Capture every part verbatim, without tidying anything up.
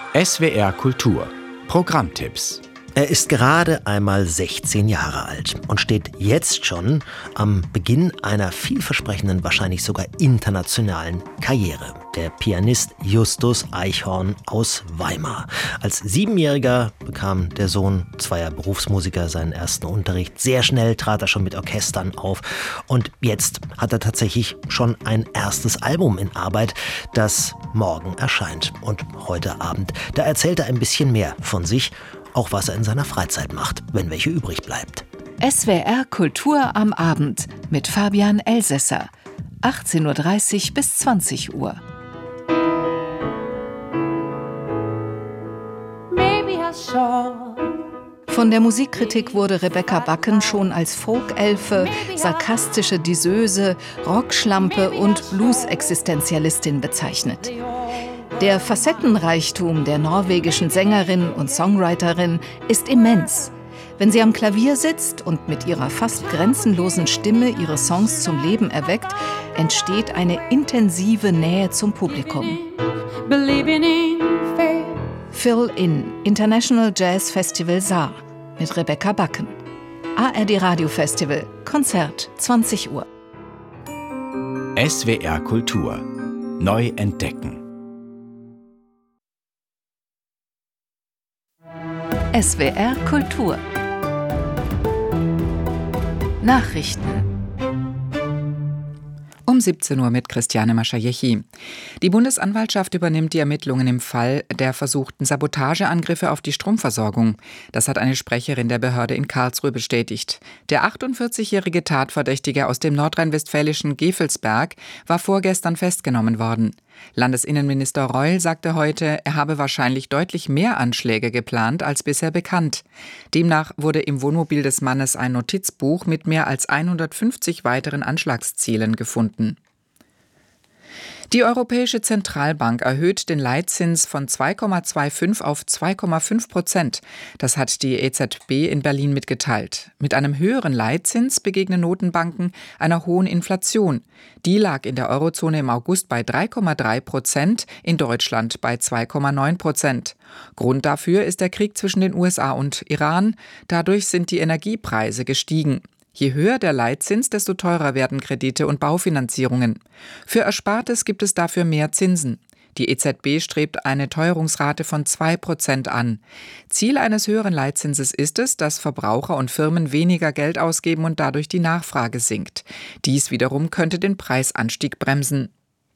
S W R Kultur Programmtipps. Er ist gerade einmal sechzehn Jahre alt und steht jetzt schon am Beginn einer vielversprechenden, wahrscheinlich sogar internationalen Karriere. Der Pianist Justus Eichhorn aus Weimar. Als Siebenjähriger bekam der Sohn zweier Berufsmusiker seinen ersten Unterricht. Sehr schnell trat er schon mit Orchestern auf. Und jetzt hat er tatsächlich schon ein erstes Album in Arbeit, das morgen erscheint. Und heute Abend, da erzählt er ein bisschen mehr von sich, auch was er in seiner Freizeit macht, wenn welche übrig bleibt. S W R Kultur am Abend mit Fabian Elsässer. achtzehn Uhr dreißig bis zwanzig Uhr. Von der Musikkritik wurde Rebecca Bakken schon als Folkelfe, sarkastische Diseuse, Rockschlampe und Blues-Existenzialistin bezeichnet. Der Facettenreichtum der norwegischen Sängerin und Songwriterin ist immens. Wenn sie am Klavier sitzt und mit ihrer fast grenzenlosen Stimme ihre Songs zum Leben erweckt, entsteht eine intensive Nähe zum Publikum. Fill In, International Jazz Festival Saar mit Rebecca Bakken. A R D Radio Festival, Konzert, zwanzig Uhr. S W R Kultur. Neu entdecken. S W R Kultur. Nachrichten. Um siebzehn Uhr mit Christiane Maschajechi. Die Bundesanwaltschaft übernimmt die Ermittlungen im Fall der versuchten Sabotageangriffe auf die Stromversorgung. Das hat eine Sprecherin der Behörde in Karlsruhe bestätigt. Der achtundvierzigjährige Tatverdächtige aus dem nordrhein-westfälischen Gevelsberg war vorgestern festgenommen worden. Landesinnenminister Reul sagte heute, er habe wahrscheinlich deutlich mehr Anschläge geplant als bisher bekannt. Demnach wurde im Wohnmobil des Mannes ein Notizbuch mit mehr als hundertfünfzig weiteren Anschlagszielen gefunden. Die Europäische Zentralbank erhöht den Leitzins von zwei Komma fünfundzwanzig auf zwei Komma fünf Prozent. Das hat die E Z B in Berlin mitgeteilt. Mit einem höheren Leitzins begegnen Notenbanken einer hohen Inflation. Die lag in der Eurozone im August bei drei Komma drei Prozent, in Deutschland bei zwei Komma neun Prozent. Grund dafür ist der Krieg zwischen den U S A und Iran. Dadurch sind die Energiepreise gestiegen. Je höher der Leitzins, desto teurer werden Kredite und Baufinanzierungen. Für Erspartes gibt es dafür mehr Zinsen. Die E Z B strebt eine Teuerungsrate von zwei Prozent an. Ziel eines höheren Leitzinses ist es, dass Verbraucher und Firmen weniger Geld ausgeben und dadurch die Nachfrage sinkt. Dies wiederum könnte den Preisanstieg bremsen.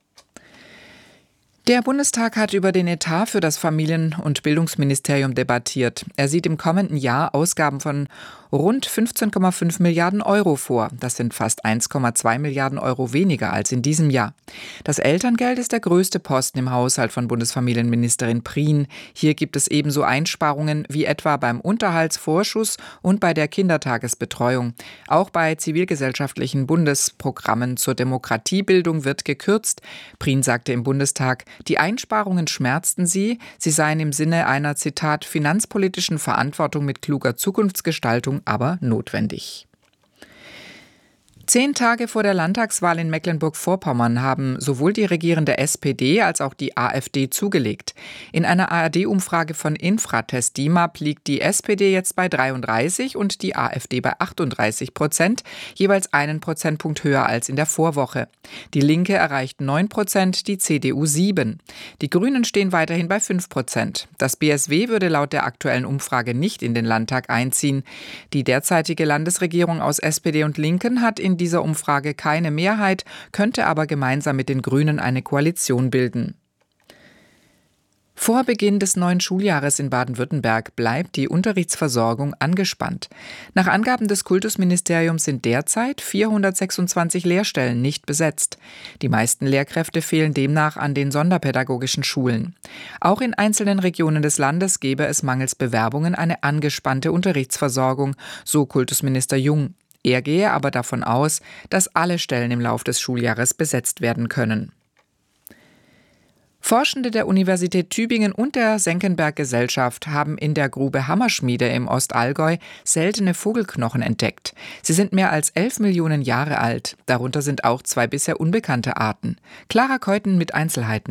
Der Bundestag hat über den Etat für das Familien- und Bildungsministerium debattiert. Er sieht im kommenden Jahr Ausgaben von rund fünfzehn Komma fünf Milliarden Euro vor. Das sind fast eins Komma zwei Milliarden Euro weniger als in diesem Jahr. Das Elterngeld ist der größte Posten im Haushalt von Bundesfamilienministerin Prien. Hier gibt es ebenso Einsparungen wie etwa beim Unterhaltsvorschuss und bei der Kindertagesbetreuung. Auch bei zivilgesellschaftlichen Bundesprogrammen zur Demokratiebildung wird gekürzt. Prien sagte im Bundestag, die Einsparungen schmerzten sie. Sie seien im Sinne einer, Zitat, finanzpolitischen Verantwortung mit kluger Zukunftsgestaltung aber notwendig. Zehn Tage vor der Landtagswahl in Mecklenburg-Vorpommern haben sowohl die regierende S P D als auch die AfD zugelegt. In einer A R D-Umfrage von Infratest DIMAP liegt die S P D jetzt bei dreiunddreißig und die AfD bei achtunddreißig Prozent, jeweils einen Prozentpunkt höher als in der Vorwoche. Die Linke erreicht neun Prozent, die C D U sieben. Die Grünen stehen weiterhin bei fünf Prozent. Das B S W würde laut der aktuellen Umfrage nicht in den Landtag einziehen. Die derzeitige Landesregierung aus S P D und Linken hat in dieser Umfrage keine Mehrheit, könnte aber gemeinsam mit den Grünen eine Koalition bilden. Vor Beginn des neuen Schuljahres in Baden-Württemberg bleibt die Unterrichtsversorgung angespannt. Nach Angaben des Kultusministeriums sind derzeit vierhundertsechsundzwanzig Lehrstellen nicht besetzt. Die meisten Lehrkräfte fehlen demnach an den sonderpädagogischen Schulen. Auch in einzelnen Regionen des Landes gäbe es mangels Bewerbungen eine angespannte Unterrichtsversorgung, so Kultusminister Jung. Er gehe aber davon aus, dass alle Stellen im Lauf des Schuljahres besetzt werden können. Forschende der Universität Tübingen und der Senckenberg-Gesellschaft haben in der Grube Hammerschmiede im Ostallgäu seltene Vogelknochen entdeckt. Sie sind mehr als elf Millionen Jahre alt. Darunter sind auch zwei bisher unbekannte Arten. Clara Keuten mit Einzelheiten.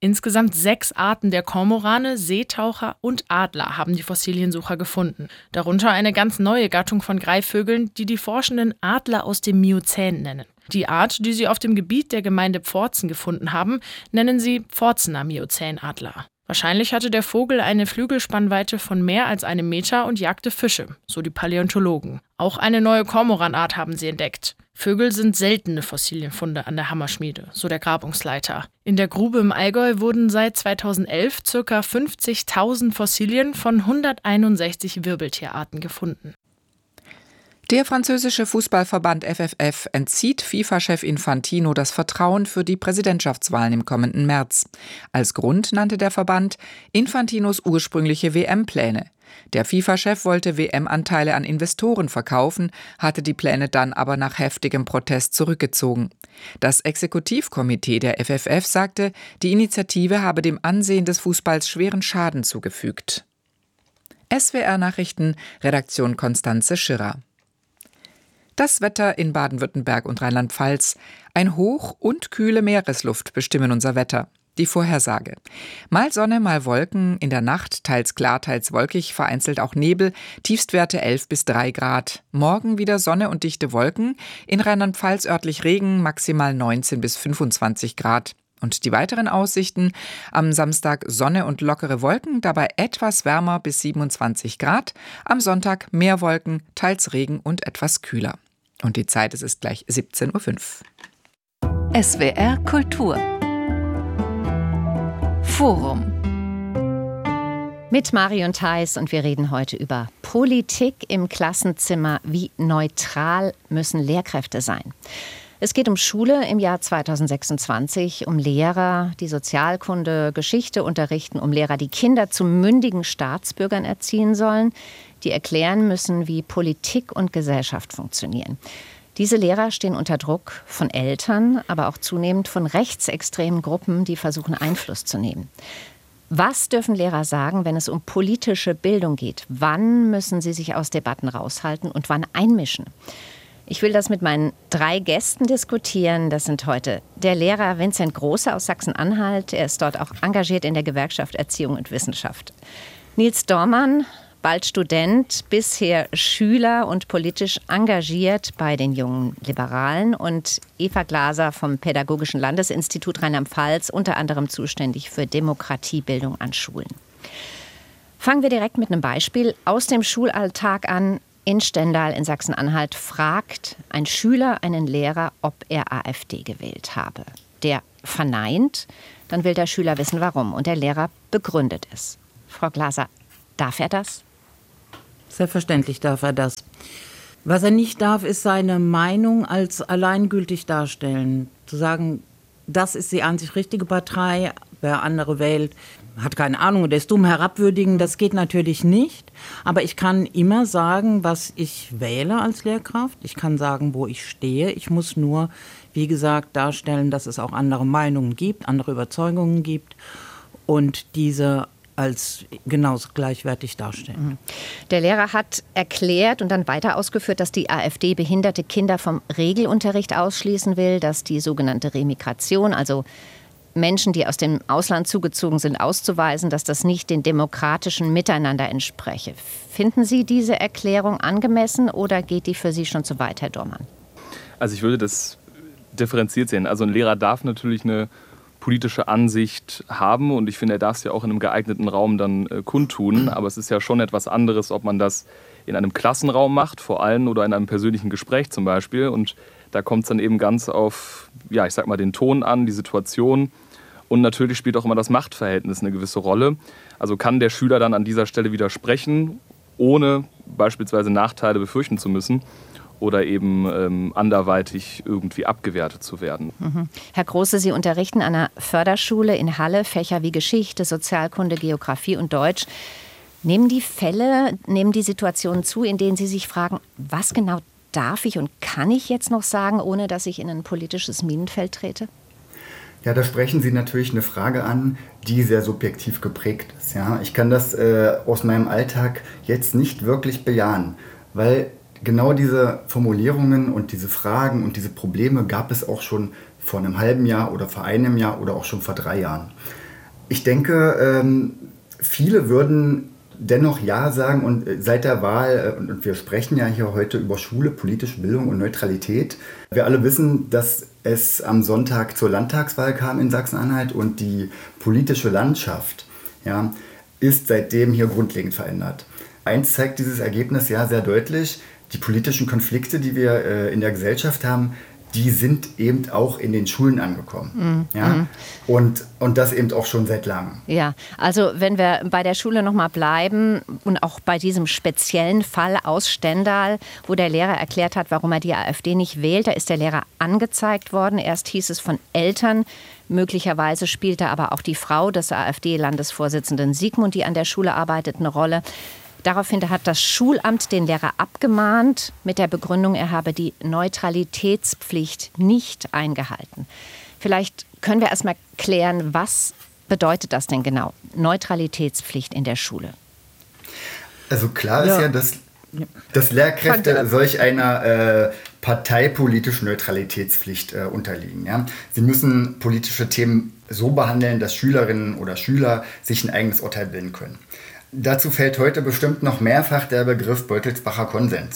Insgesamt sechs Arten der Kormorane, Seetaucher und Adler haben die Fossiliensucher gefunden. Darunter eine ganz neue Gattung von Greifvögeln, die die Forschenden Adler aus dem Miozän nennen. Die Art, die sie auf dem Gebiet der Gemeinde Pforzen gefunden haben, nennen sie Pforzener Miozänadler. Wahrscheinlich hatte der Vogel eine Flügelspannweite von mehr als einem Meter und jagte Fische, so die Paläontologen. Auch eine neue Kormoranart haben sie entdeckt. Vögel sind seltene Fossilienfunde an der Hammerschmiede, so der Grabungsleiter. In der Grube im Allgäu wurden seit zweitausendelf ca. fünfzigtausend Fossilien von hunderteinundsechzig Wirbeltierarten gefunden. Der französische Fußballverband F F F entzieht FIFA-Chef Infantino das Vertrauen für die Präsidentschaftswahlen im kommenden März. Als Grund nannte der Verband Infantinos ursprüngliche W M-Pläne. Der FIFA-Chef wollte W M-Anteile an Investoren verkaufen, hatte die Pläne dann aber nach heftigem Protest zurückgezogen. Das Exekutivkomitee der F F F sagte, die Initiative habe dem Ansehen des Fußballs schweren Schaden zugefügt. S W R-Nachrichten, Redaktion Konstanze Schirrer. Das Wetter in Baden-Württemberg und Rheinland-Pfalz. Ein Hoch und kühle Meeresluft bestimmen unser Wetter. Die Vorhersage. Mal Sonne, mal Wolken, in der Nacht teils klar, teils wolkig, vereinzelt auch Nebel, Tiefstwerte elf bis drei Grad. Morgen wieder Sonne und dichte Wolken, in Rheinland-Pfalz örtlich Regen, maximal neunzehn bis fünfundzwanzig Grad. Und die weiteren Aussichten: am Samstag Sonne und lockere Wolken, dabei etwas wärmer bis siebenundzwanzig Grad. Am Sonntag mehr Wolken, teils Regen und etwas kühler. Und die Zeit, es ist gleich siebzehn Uhr fünf. S W R Kultur Forum mit Marion Theis, und wir reden heute über Politik im Klassenzimmer. Wie neutral müssen Lehrkräfte sein? Es geht um Schule im Jahr zweitausendsechsundzwanzig, um Lehrer, die Sozialkunde, Geschichte unterrichten, um Lehrer, die Kinder zu mündigen Staatsbürgern erziehen sollen, die erklären müssen, wie Politik und Gesellschaft funktionieren. Diese Lehrer stehen unter Druck von Eltern, aber auch zunehmend von rechtsextremen Gruppen, die versuchen, Einfluss zu nehmen. Was dürfen Lehrer sagen, wenn es um politische Bildung geht? Wann müssen sie sich aus Debatten raushalten und wann einmischen? Ich will das mit meinen drei Gästen diskutieren. Das sind heute der Lehrer Vincent Große aus Sachsen-Anhalt. Er ist dort auch engagiert in der Gewerkschaft Erziehung und Wissenschaft. Nils Dormann, bald Student, bisher Schüler und politisch engagiert bei den Jungen Liberalen. Und Eva Glaser vom Pädagogischen Landesinstitut Rheinland-Pfalz, unter anderem zuständig für Demokratiebildung an Schulen. Fangen wir direkt mit einem Beispiel aus dem Schulalltag an. In Stendal in Sachsen-Anhalt fragt ein Schüler einen Lehrer, ob er AfD gewählt habe. Der verneint, dann will der Schüler wissen, warum. Und der Lehrer begründet es. Frau Glaser, darf er das? Selbstverständlich darf er das. Was er nicht darf, ist seine Meinung als alleingültig darstellen. Zu sagen, das ist die einzig richtige Partei, wer andere wählt, hat keine Ahnung, der ist dumm, herabwürdigen, das geht natürlich nicht. Aber ich kann immer sagen, was ich wähle als Lehrkraft. Ich kann sagen, wo ich stehe. Ich muss nur, wie gesagt, darstellen, dass es auch andere Meinungen gibt, andere Überzeugungen gibt und diese als genauso gleichwertig darstellen. Der Lehrer hat erklärt und dann weiter ausgeführt, dass die AfD behinderte Kinder vom Regelunterricht ausschließen will, dass die sogenannte Remigration, also Menschen, die aus dem Ausland zugezogen sind, auszuweisen, dass das nicht dem demokratischen Miteinander entspreche. Finden Sie diese Erklärung angemessen oder geht die für Sie schon zu weit, Herr Dormann? Also ich würde das differenziert sehen. Also ein Lehrer darf natürlich eine politische Ansicht haben und ich finde, er darf es ja auch in einem geeigneten Raum dann äh, kundtun. Aber es ist ja schon etwas anderes, ob man das in einem Klassenraum macht, vor allem, oder in einem persönlichen Gespräch zum Beispiel. Und da kommt es dann eben ganz auf, ja, ich sag mal, den Ton an, die Situation. Und natürlich spielt auch immer das Machtverhältnis eine gewisse Rolle. Also kann der Schüler dann an dieser Stelle widersprechen, ohne beispielsweise Nachteile befürchten zu müssen oder eben ähm, anderweitig irgendwie abgewertet zu werden. Mhm. Herr Große, Sie unterrichten an einer Förderschule in Halle Fächer wie Geschichte, Sozialkunde, Geografie und Deutsch. Nehmen die Fälle, nehmen die Situationen zu, in denen Sie sich fragen, was genau darf ich und kann ich jetzt noch sagen, ohne dass ich in ein politisches Minenfeld trete? Ja, da sprechen Sie natürlich eine Frage an, die sehr subjektiv geprägt ist. Ja? Ich kann das äh, aus meinem Alltag jetzt nicht wirklich bejahen, weil genau diese Formulierungen und diese Fragen und diese Probleme gab es auch schon vor einem halben Jahr oder vor einem Jahr oder auch schon vor drei Jahren. Ich denke, ähm, viele würden dennoch Ja sagen und seit der Wahl, und wir sprechen ja hier heute über Schule, politische Bildung und Neutralität. Wir alle wissen, dass es am Sonntag zur Landtagswahl kam in Sachsen-Anhalt und die politische Landschaft, ja, ist seitdem hier grundlegend verändert. Eins zeigt dieses Ergebnis ja sehr deutlich: Die politischen Konflikte, die wir äh, in der Gesellschaft haben, die sind eben auch in den Schulen angekommen. Mm, ja? mm. Und, und das eben auch schon seit langem. Ja, also wenn wir bei der Schule nochmal bleiben und auch bei diesem speziellen Fall aus Stendal, wo der Lehrer erklärt hat, warum er die AfD nicht wählt, da ist der Lehrer angezeigt worden. Erst hieß es von Eltern, möglicherweise spielte aber auch die Frau des AfD-Landesvorsitzenden Siegmund, die an der Schule arbeitet, eine Rolle. Daraufhin hat das Schulamt den Lehrer abgemahnt mit der Begründung, er habe die Neutralitätspflicht nicht eingehalten. Vielleicht können wir erst mal klären, was bedeutet das denn genau? Neutralitätspflicht in der Schule. Also klar ist ja, ja dass, dass Lehrkräfte solch einer äh, parteipolitischen Neutralitätspflicht äh, unterliegen. Ja? Sie müssen politische Themen so behandeln, dass Schülerinnen oder Schüler sich ein eigenes Urteil bilden können. Dazu fällt heute bestimmt noch mehrfach der Begriff Beutelsbacher Konsens.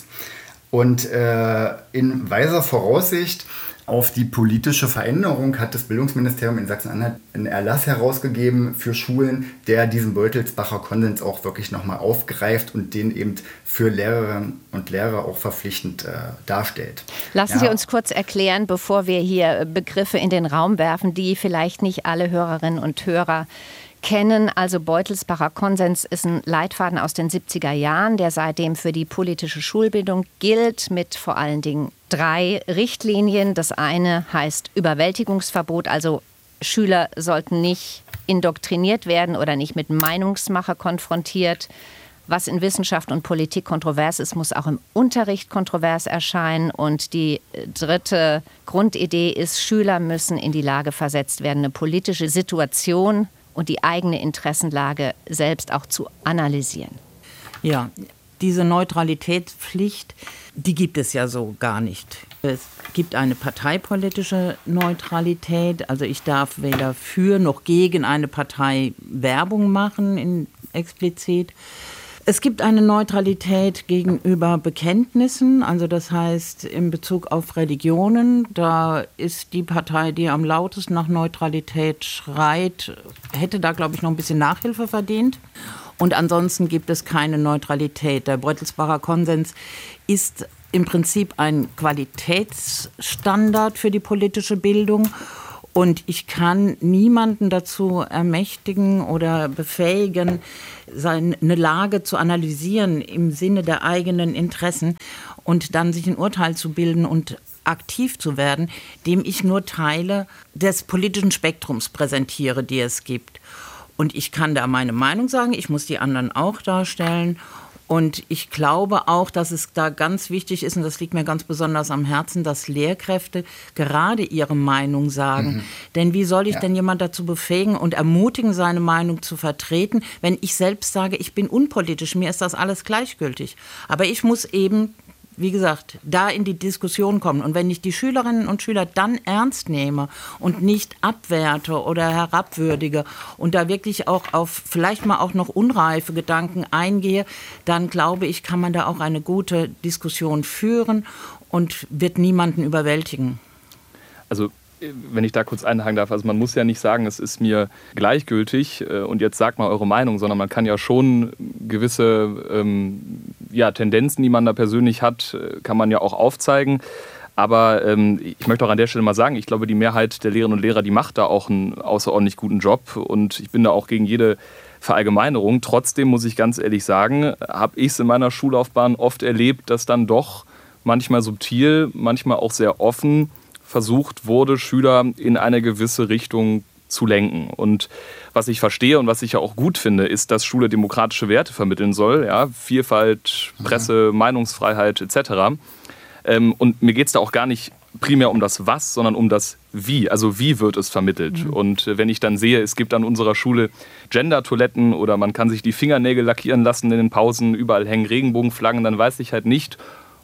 Und äh, in weiser Voraussicht auf die politische Veränderung hat das Bildungsministerium in Sachsen-Anhalt einen Erlass herausgegeben für Schulen, der diesen Beutelsbacher Konsens auch wirklich nochmal aufgreift und den eben für Lehrerinnen und Lehrer auch verpflichtend äh, darstellt. Lassen ja. Sie uns kurz erklären, bevor wir hier Begriffe in den Raum werfen, die vielleicht nicht alle Hörerinnen und Hörer kennen. Also Beutelsbacher Konsens ist ein Leitfaden aus den siebziger Jahren, der seitdem für die politische Schulbildung gilt, mit vor allen Dingen drei Richtlinien. Das eine heißt Überwältigungsverbot, also Schüler sollten nicht indoktriniert werden oder nicht mit Meinungsmache konfrontiert. Was in Wissenschaft und Politik kontrovers ist, muss auch im Unterricht kontrovers erscheinen. Und die dritte Grundidee ist, Schüler müssen in die Lage versetzt werden, eine politische Situation und die eigene Interessenlage selbst auch zu analysieren. Ja, diese Neutralitätspflicht, die gibt es ja so gar nicht. Es gibt eine parteipolitische Neutralität, also ich darf weder für noch gegen eine Partei Werbung machen, in, explizit. Es gibt eine Neutralität gegenüber Bekenntnissen, also das heißt in Bezug auf Religionen, da ist die Partei, die am lautesten nach Neutralität schreit, hätte da, glaube ich, noch ein bisschen Nachhilfe verdient. Und ansonsten gibt es keine Neutralität. Der Beutelsbacher Konsens ist im Prinzip ein Qualitätsstandard für die politische Bildung. Und ich kann niemanden dazu ermächtigen oder befähigen, seine Lage zu analysieren im Sinne der eigenen Interessen und dann sich ein Urteil zu bilden und aktiv zu werden, dem ich nur Teile des politischen Spektrums präsentiere, die es gibt. Und ich kann da meine Meinung sagen, ich muss die anderen auch darstellen. Und ich glaube auch, dass es da ganz wichtig ist, und das liegt mir ganz besonders am Herzen, dass Lehrkräfte gerade ihre Meinung sagen. Mhm. Denn wie soll ich ja. denn jemand dazu befähigen und ermutigen, seine Meinung zu vertreten, wenn ich selbst sage, ich bin unpolitisch, mir ist das alles gleichgültig. Aber ich muss eben, wie gesagt, da in die Diskussion kommen. Und wenn ich die Schülerinnen und Schüler dann ernst nehme und nicht abwerte oder herabwürdige und da wirklich auch auf vielleicht mal auch noch unreife Gedanken eingehe, dann glaube ich, kann man da auch eine gute Diskussion führen und wird niemanden überwältigen. Also wenn ich da kurz einhaken darf, also man muss ja nicht sagen, es ist mir gleichgültig und jetzt sagt mal eure Meinung, sondern man kann ja schon gewisse ähm, ja, Tendenzen, die man da persönlich hat, kann man ja auch aufzeigen. Aber ähm, ich möchte auch an der Stelle mal sagen, ich glaube, die Mehrheit der Lehrerinnen und Lehrer, die macht da auch einen außerordentlich guten Job und ich bin da auch gegen jede Verallgemeinerung. Trotzdem muss ich ganz ehrlich sagen, habe ich es in meiner Schullaufbahn oft erlebt, dass dann doch manchmal subtil, manchmal auch sehr offen versucht wurde, Schüler in eine gewisse Richtung zu lenken. Und was ich verstehe und was ich ja auch gut finde, ist, dass Schule demokratische Werte vermitteln soll. Ja? Vielfalt, Presse, mhm. Meinungsfreiheit et cetera. Ähm, und mir geht es da auch gar nicht primär um das Was, sondern um das Wie. Also wie wird es vermittelt? Mhm. Und wenn ich dann sehe, es gibt an unserer Schule Gender-Toiletten oder man kann sich die Fingernägel lackieren lassen in den Pausen, überall hängen Regenbogenflaggen, dann weiß ich halt nicht,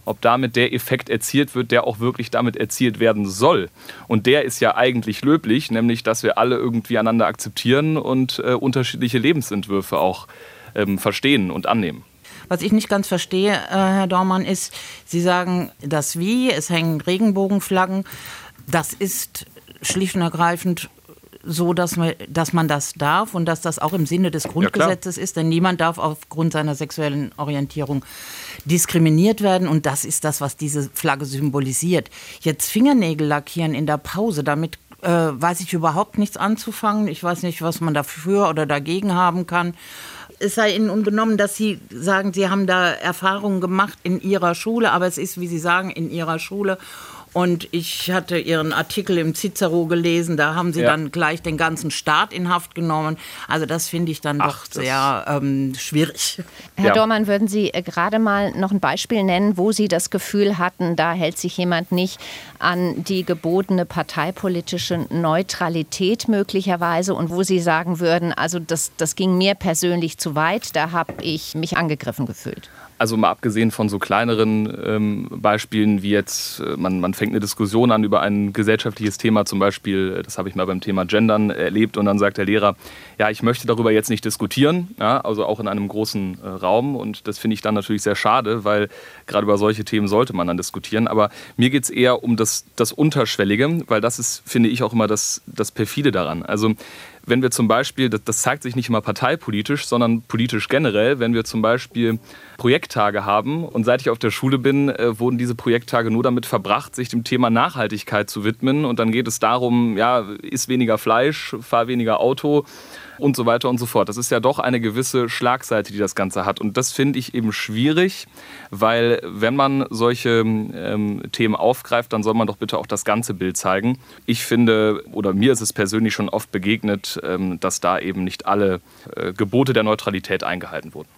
ob damit der Effekt erzielt wird, der auch wirklich damit erzielt werden soll. Und der ist ja eigentlich löblich, nämlich, dass wir alle irgendwie einander akzeptieren und äh, unterschiedliche Lebensentwürfe auch ähm, verstehen und annehmen. Was ich nicht ganz verstehe, äh, Herr Dormann, ist, Sie sagen, das Wie, es hängen Regenbogenflaggen. Das ist schlicht und ergreifend so, dass man, dass man das darf und dass das auch im Sinne des Grundgesetzes ja, ist. Denn niemand darf aufgrund seiner sexuellen Orientierung diskriminiert werden. Und das ist das, was diese Flagge symbolisiert. Jetzt Fingernägel lackieren in der Pause, damit äh, weiß ich überhaupt nichts anzufangen. Ich weiß nicht, was man dafür oder dagegen haben kann. Es sei Ihnen unbenommen, dass Sie sagen, Sie haben da Erfahrungen gemacht in Ihrer Schule, aber es ist, wie Sie sagen, in Ihrer Schule. Und ich hatte Ihren Artikel im Cicero gelesen, da haben Sie ja. dann gleich den ganzen Staat in Haft genommen. Also das finde ich dann Ach, doch sehr ähm, schwierig. Herr ja. Dormann, würden Sie gerade mal noch ein Beispiel nennen, wo Sie das Gefühl hatten, da hält sich jemand nicht an die gebotene parteipolitische Neutralität möglicherweise und wo Sie sagen würden, also das, das ging mir persönlich zu weit, da habe ich mich angegriffen gefühlt? Also mal abgesehen von so kleineren ähm, Beispielen wie jetzt, äh, man, man fängt eine Diskussion an über ein gesellschaftliches Thema, zum Beispiel, das habe ich mal beim Thema Gendern erlebt und dann sagt der Lehrer, ja, ich möchte darüber jetzt nicht diskutieren, ja, also auch in einem großen äh, Raum und das finde ich dann natürlich sehr schade, weil gerade über solche Themen sollte man dann diskutieren, aber mir geht es eher um das, das Unterschwellige, weil das ist, finde ich, auch immer das, das Perfide daran. Also wenn wir zum Beispiel, das, das zeigt sich nicht immer parteipolitisch, sondern politisch generell, wenn wir zum Beispiel Projekttage haben und seit ich auf der Schule bin, äh, wurden diese Projekttage nur damit verbracht, sich dem Thema Nachhaltigkeit zu widmen und dann geht es darum, ja, iss weniger Fleisch, fahr weniger Auto und so weiter und so fort. Das ist ja doch eine gewisse Schlagseite, die das Ganze hat und das finde ich eben schwierig, weil wenn man solche ähm, Themen aufgreift, dann soll man doch bitte auch das ganze Bild zeigen. Ich finde, oder mir ist es persönlich schon oft begegnet, ähm, dass da eben nicht alle äh, Gebote der Neutralität eingehalten wurden.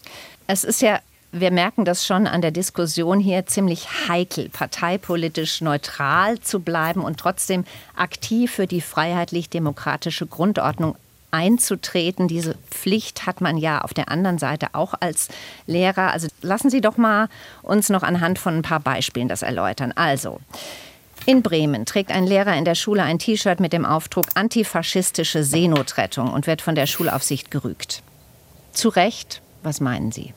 Es ist ja, wir merken das schon an der Diskussion hier, ziemlich heikel, parteipolitisch neutral zu bleiben und trotzdem aktiv für die freiheitlich-demokratische Grundordnung einzutreten. Diese Pflicht hat man ja auf der anderen Seite auch als Lehrer. Also lassen Sie doch mal uns noch anhand von ein paar Beispielen das erläutern. Also, in Bremen trägt ein Lehrer in der Schule ein T-Shirt mit dem Aufdruck Antifaschistische Seenotrettung und wird von der Schulaufsicht gerügt. Zu Recht, was meinen Sie?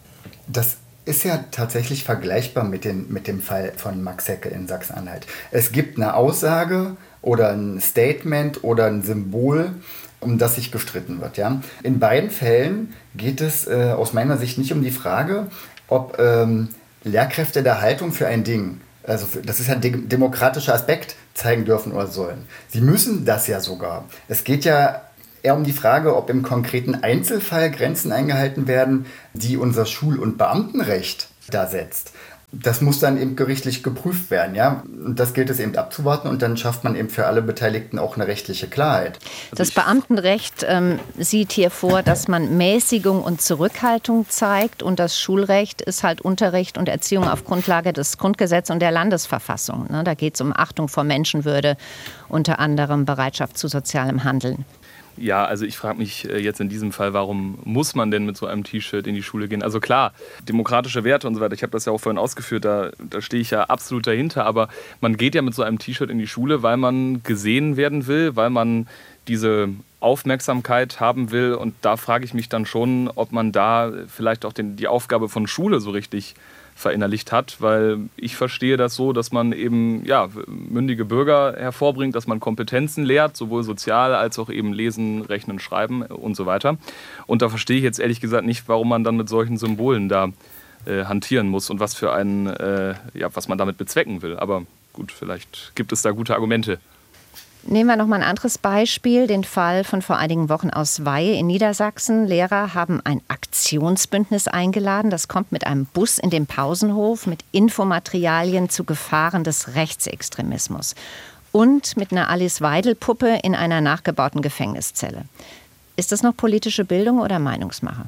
Das ist ja tatsächlich vergleichbar mit, den, mit dem Fall von Max Hecke in Sachsen-Anhalt. Es gibt eine Aussage oder ein Statement oder ein Symbol, um das sich gestritten wird. Ja? In beiden Fällen geht es äh, aus meiner Sicht nicht um die Frage, ob ähm, Lehrkräfte der Haltung für ein Ding, also für, das ist ja ein de- demokratischer Aspekt, zeigen dürfen oder sollen. Sie müssen das ja sogar. Es geht ja eher um die Frage, ob im konkreten Einzelfall Grenzen eingehalten werden, die unser Schul- und Beamtenrecht da setzt. Das muss dann eben gerichtlich geprüft werden, ja. Und das gilt es eben abzuwarten und dann schafft man eben für alle Beteiligten auch eine rechtliche Klarheit. Das Beamtenrecht ähm, sieht hier vor, dass man Mäßigung und Zurückhaltung zeigt und das Schulrecht ist halt Unterricht und Erziehung auf Grundlage des Grundgesetzes und der Landesverfassung. Ne? Da geht es um Achtung vor Menschenwürde, unter anderem Bereitschaft zu sozialem Handeln. Ja, also ich frage mich jetzt in diesem Fall, warum muss man denn mit so einem T-Shirt in die Schule gehen? Also klar, demokratische Werte und so weiter, ich habe das ja auch vorhin ausgeführt, da, da stehe ich ja absolut dahinter, aber man geht ja mit so einem T-Shirt in die Schule, weil man gesehen werden will, weil man diese Aufmerksamkeit haben will und da frage ich mich dann schon, ob man da vielleicht auch den, die Aufgabe von Schule so richtig verinnerlicht hat, weil ich verstehe das so, dass man eben ja, mündige Bürger hervorbringt, dass man Kompetenzen lehrt, sowohl sozial als auch eben Lesen, Rechnen, Schreiben und so weiter. Und da verstehe ich jetzt ehrlich gesagt nicht, warum man dann mit solchen Symbolen da äh, hantieren muss und was für einen, äh, ja, was man damit bezwecken will. Aber gut, vielleicht gibt es da gute Argumente. Nehmen wir noch mal ein anderes Beispiel, den Fall von vor einigen Wochen aus Weihe in Niedersachsen. Lehrer haben ein Aktionsbündnis eingeladen. Das kommt mit einem Bus in den Pausenhof mit Infomaterialien zu Gefahren des Rechtsextremismus und mit einer Alice-Weidel-Puppe in einer nachgebauten Gefängniszelle. Ist das noch politische Bildung oder Meinungsmache?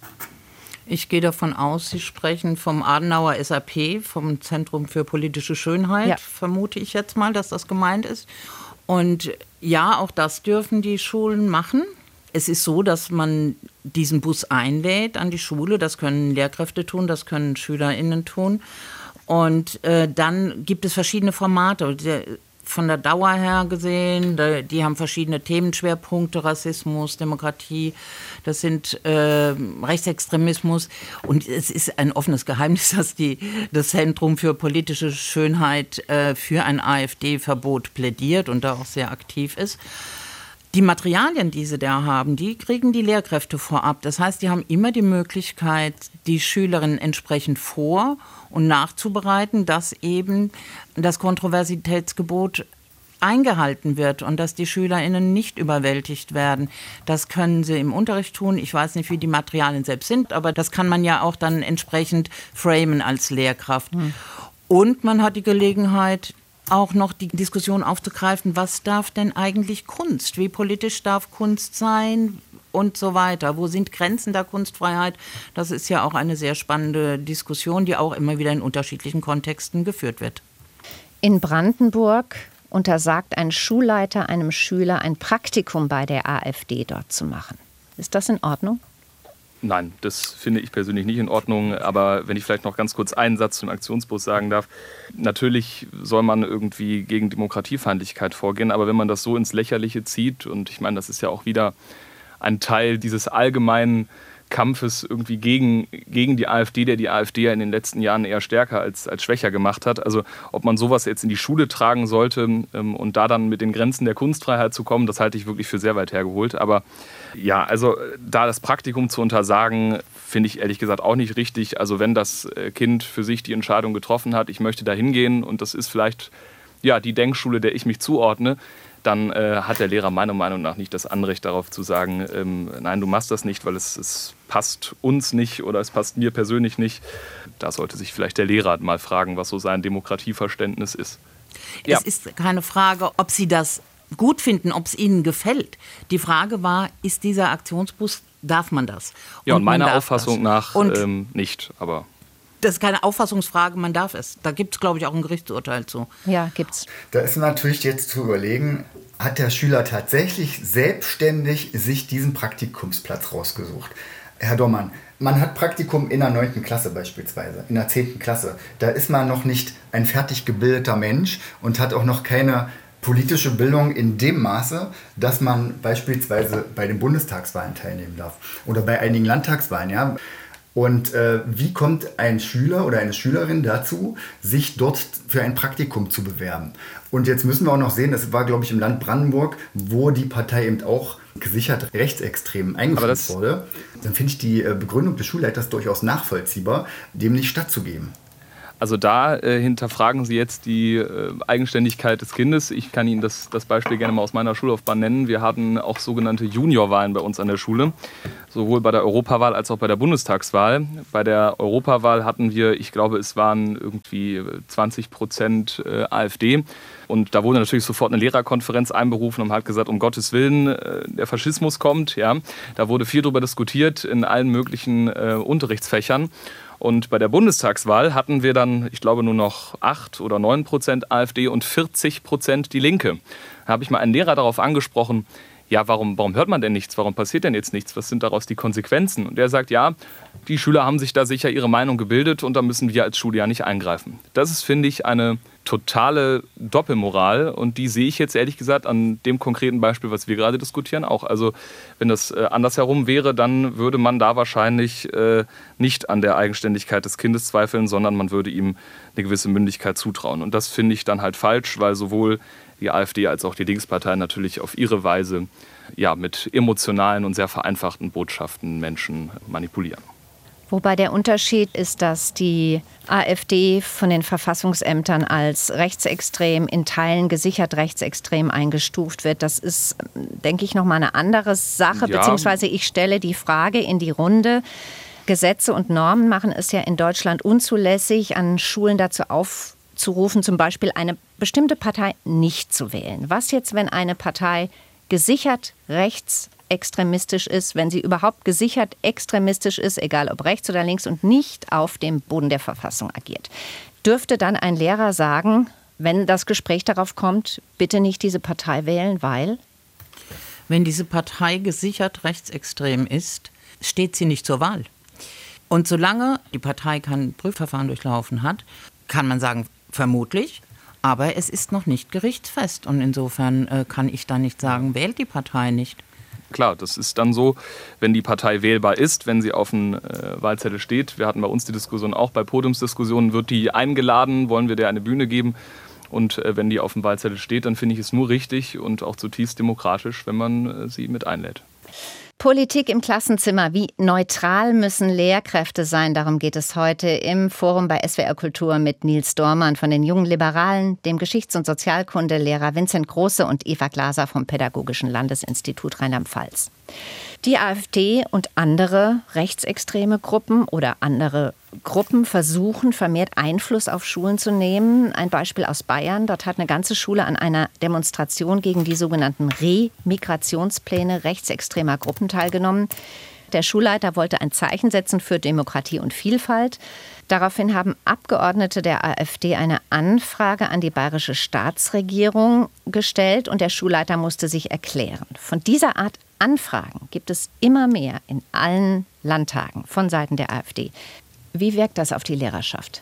Ich gehe davon aus, Sie sprechen vom Adenauer S A P, vom Zentrum für politische Schönheit, ja. Vermute ich jetzt mal, dass das gemeint ist. Und ja, auch das dürfen die Schulen machen. Es ist so, dass man diesen Bus einlädt an die Schule. Das können Lehrkräfte tun, das können SchülerInnen tun. Und äh, dann gibt es verschiedene Formate. Der, von der Dauer her gesehen, die haben verschiedene Themenschwerpunkte, Rassismus, Demokratie, das sind äh, Rechtsextremismus. Und es ist ein offenes Geheimnis, dass die, das Zentrum für politische Schönheit äh, für ein AfD-Verbot plädiert und da auch sehr aktiv ist. Die Materialien, die sie da haben, die kriegen die Lehrkräfte vorab. Das heißt, die haben immer die Möglichkeit, die Schülerinnen entsprechend vor- und nachzubereiten, dass eben das Kontroversitätsgebot eingehalten wird und dass die SchülerInnen nicht überwältigt werden. Das können sie im Unterricht tun. Ich weiß nicht, wie die Materialien selbst sind, aber das kann man ja auch dann entsprechend framen als Lehrkraft. Hm. Und man hat die Gelegenheit, auch noch die Diskussion aufzugreifen, was darf denn eigentlich Kunst? Wie politisch darf Kunst sein? Und so weiter. Wo sind Grenzen der Kunstfreiheit? Das ist ja auch eine sehr spannende Diskussion, die auch immer wieder in unterschiedlichen Kontexten geführt wird. In Brandenburg untersagt ein Schulleiter einem Schüler, ein Praktikum bei der AfD dort zu machen. Ist das in Ordnung? Nein, das finde ich persönlich nicht in Ordnung. Aber wenn ich vielleicht noch ganz kurz einen Satz zum Aktionsbus sagen darf. Natürlich soll man irgendwie gegen Demokratiefeindlichkeit vorgehen. Aber wenn man das so ins Lächerliche zieht, und ich meine, das ist ja auch wieder ein Teil dieses allgemeinen Kampfes irgendwie gegen, gegen die AfD, der die AfD ja in den letzten Jahren eher stärker als, als schwächer gemacht hat. Also ob man sowas jetzt in die Schule tragen sollte ähm, und da dann mit den Grenzen der Kunstfreiheit zu kommen, das halte ich wirklich für sehr weit hergeholt. Aber ja, also da das Praktikum zu untersagen, finde ich ehrlich gesagt auch nicht richtig. Also wenn das Kind für sich die Entscheidung getroffen hat, ich möchte da hingehen und das ist vielleicht ja, die Denkschule, der ich mich zuordne, dann äh, hat der Lehrer meiner Meinung nach nicht das Anrecht darauf zu sagen, ähm, nein, du machst das nicht, weil es, es passt uns nicht oder es passt mir persönlich nicht. Da sollte sich vielleicht der Lehrer mal fragen, was so sein Demokratieverständnis ist. Ja. Es ist keine Frage, ob Sie das gut finden, ob es Ihnen gefällt. Die Frage war, ist dieser Aktionsbus, darf man das? Ja, und, und meiner Auffassung nach ähm, nicht, aber... Das ist keine Auffassungsfrage, man darf es. Da gibt es, glaube ich, auch ein Gerichtsurteil zu. Ja, gibt's. Da ist natürlich jetzt zu überlegen, hat der Schüler tatsächlich selbstständig sich diesen Praktikumsplatz rausgesucht? Herr Dommann, man hat Praktikum in der neunten Klasse beispielsweise, in der zehnten Klasse. Da ist man noch nicht ein fertig gebildeter Mensch und hat auch noch keine politische Bildung in dem Maße, dass man beispielsweise bei den Bundestagswahlen teilnehmen darf oder bei einigen Landtagswahlen, ja. Und äh, wie kommt ein Schüler oder eine Schülerin dazu, sich dort für ein Praktikum zu bewerben? Und jetzt müssen wir auch noch sehen, das war, glaube ich, im Land Brandenburg, wo die Partei eben auch gesichert rechtsextrem eingestuft wurde. Dann finde ich die äh, Begründung des Schulleiters durchaus nachvollziehbar, dem nicht stattzugeben. Also da äh, hinterfragen Sie jetzt die äh, Eigenständigkeit des Kindes. Ich kann Ihnen das, das Beispiel gerne mal aus meiner Schullaufbahn nennen. Wir hatten auch sogenannte Juniorwahlen bei uns an der Schule, sowohl bei der Europawahl als auch bei der Bundestagswahl. Bei der Europawahl hatten wir, ich glaube, es waren irgendwie zwanzig Prozent äh, AfD. Und da wurde natürlich sofort eine Lehrerkonferenz einberufen und man hat gesagt, um Gottes Willen, äh, der Faschismus kommt. Ja. Da wurde viel darüber diskutiert in allen möglichen äh, Unterrichtsfächern. Und bei der Bundestagswahl hatten wir dann, ich glaube, nur noch acht oder neun Prozent AfD und vierzig Prozent die Linke. Da habe ich mal einen Lehrer darauf angesprochen, ja, warum, warum hört man denn nichts? Warum passiert denn jetzt nichts? Was sind daraus die Konsequenzen? Und er sagt, ja, die Schüler haben sich da sicher ihre Meinung gebildet und da müssen wir als Schule ja nicht eingreifen. Das ist, finde ich, eine totale Doppelmoral und die sehe ich jetzt ehrlich gesagt an dem konkreten Beispiel, was wir gerade diskutieren, auch. Also wenn das äh, andersherum wäre, dann würde man da wahrscheinlich äh, nicht an der Eigenständigkeit des Kindes zweifeln, sondern man würde ihm eine gewisse Mündigkeit zutrauen. Und das finde ich dann halt falsch, weil sowohl die AfD als auch die Linkspartei natürlich auf ihre Weise ja, mit emotionalen und sehr vereinfachten Botschaften Menschen manipulieren. Wobei der Unterschied ist, dass die AfD von den Verfassungsämtern als rechtsextrem, in Teilen gesichert rechtsextrem eingestuft wird. Das ist, denke ich, nochmal eine andere Sache, ja. Beziehungsweise ich stelle die Frage in die Runde. Gesetze und Normen machen es ja in Deutschland unzulässig, an Schulen dazu aufzurufen, zum Beispiel eine bestimmte Partei nicht zu wählen. Was jetzt, wenn eine Partei gesichert rechtsextremistisch ist, wenn sie überhaupt gesichert extremistisch ist, egal ob rechts oder links und nicht auf dem Boden der Verfassung agiert? Dürfte dann ein Lehrer sagen, wenn das Gespräch darauf kommt, bitte nicht diese Partei wählen, weil? Wenn diese Partei gesichert rechtsextrem ist, steht sie nicht zur Wahl. Und solange die Partei kein Prüfverfahren durchlaufen hat, kann man sagen, vermutlich. Aber es ist noch nicht gerichtsfest. Und insofern äh, kann ich da nicht sagen, wählt die Partei nicht. Klar, das ist dann so, wenn die Partei wählbar ist, wenn sie auf dem äh, Wahlzettel steht. Wir hatten bei uns die Diskussion auch bei Podiumsdiskussionen, wird die eingeladen, wollen wir der eine Bühne geben? Und äh, wenn die auf dem Wahlzettel steht, dann finde ich es nur richtig und auch zutiefst demokratisch, wenn man äh, sie mit einlädt. Politik im Klassenzimmer. Wie neutral müssen Lehrkräfte sein? Darum geht es heute im Forum bei S W R Kultur mit Nils Dormann von den Jungen Liberalen, dem Geschichts- und Sozialkundelehrer Vincent Große und Eva Glaser vom Pädagogischen Landesinstitut Rheinland-Pfalz. Die AfD und andere rechtsextreme Gruppen oder andere Gruppen versuchen, vermehrt Einfluss auf Schulen zu nehmen. Ein Beispiel aus Bayern. Dort hat eine ganze Schule an einer Demonstration gegen die sogenannten Remigrationspläne rechtsextremer Gruppen teilgenommen. Der Schulleiter wollte ein Zeichen setzen für Demokratie und Vielfalt. Daraufhin haben Abgeordnete der AfD eine Anfrage an die bayerische Staatsregierung gestellt und der Schulleiter musste sich erklären. Von dieser Art Anfragen gibt es immer mehr in allen Landtagen von Seiten der AfD. Wie wirkt das auf die Lehrerschaft?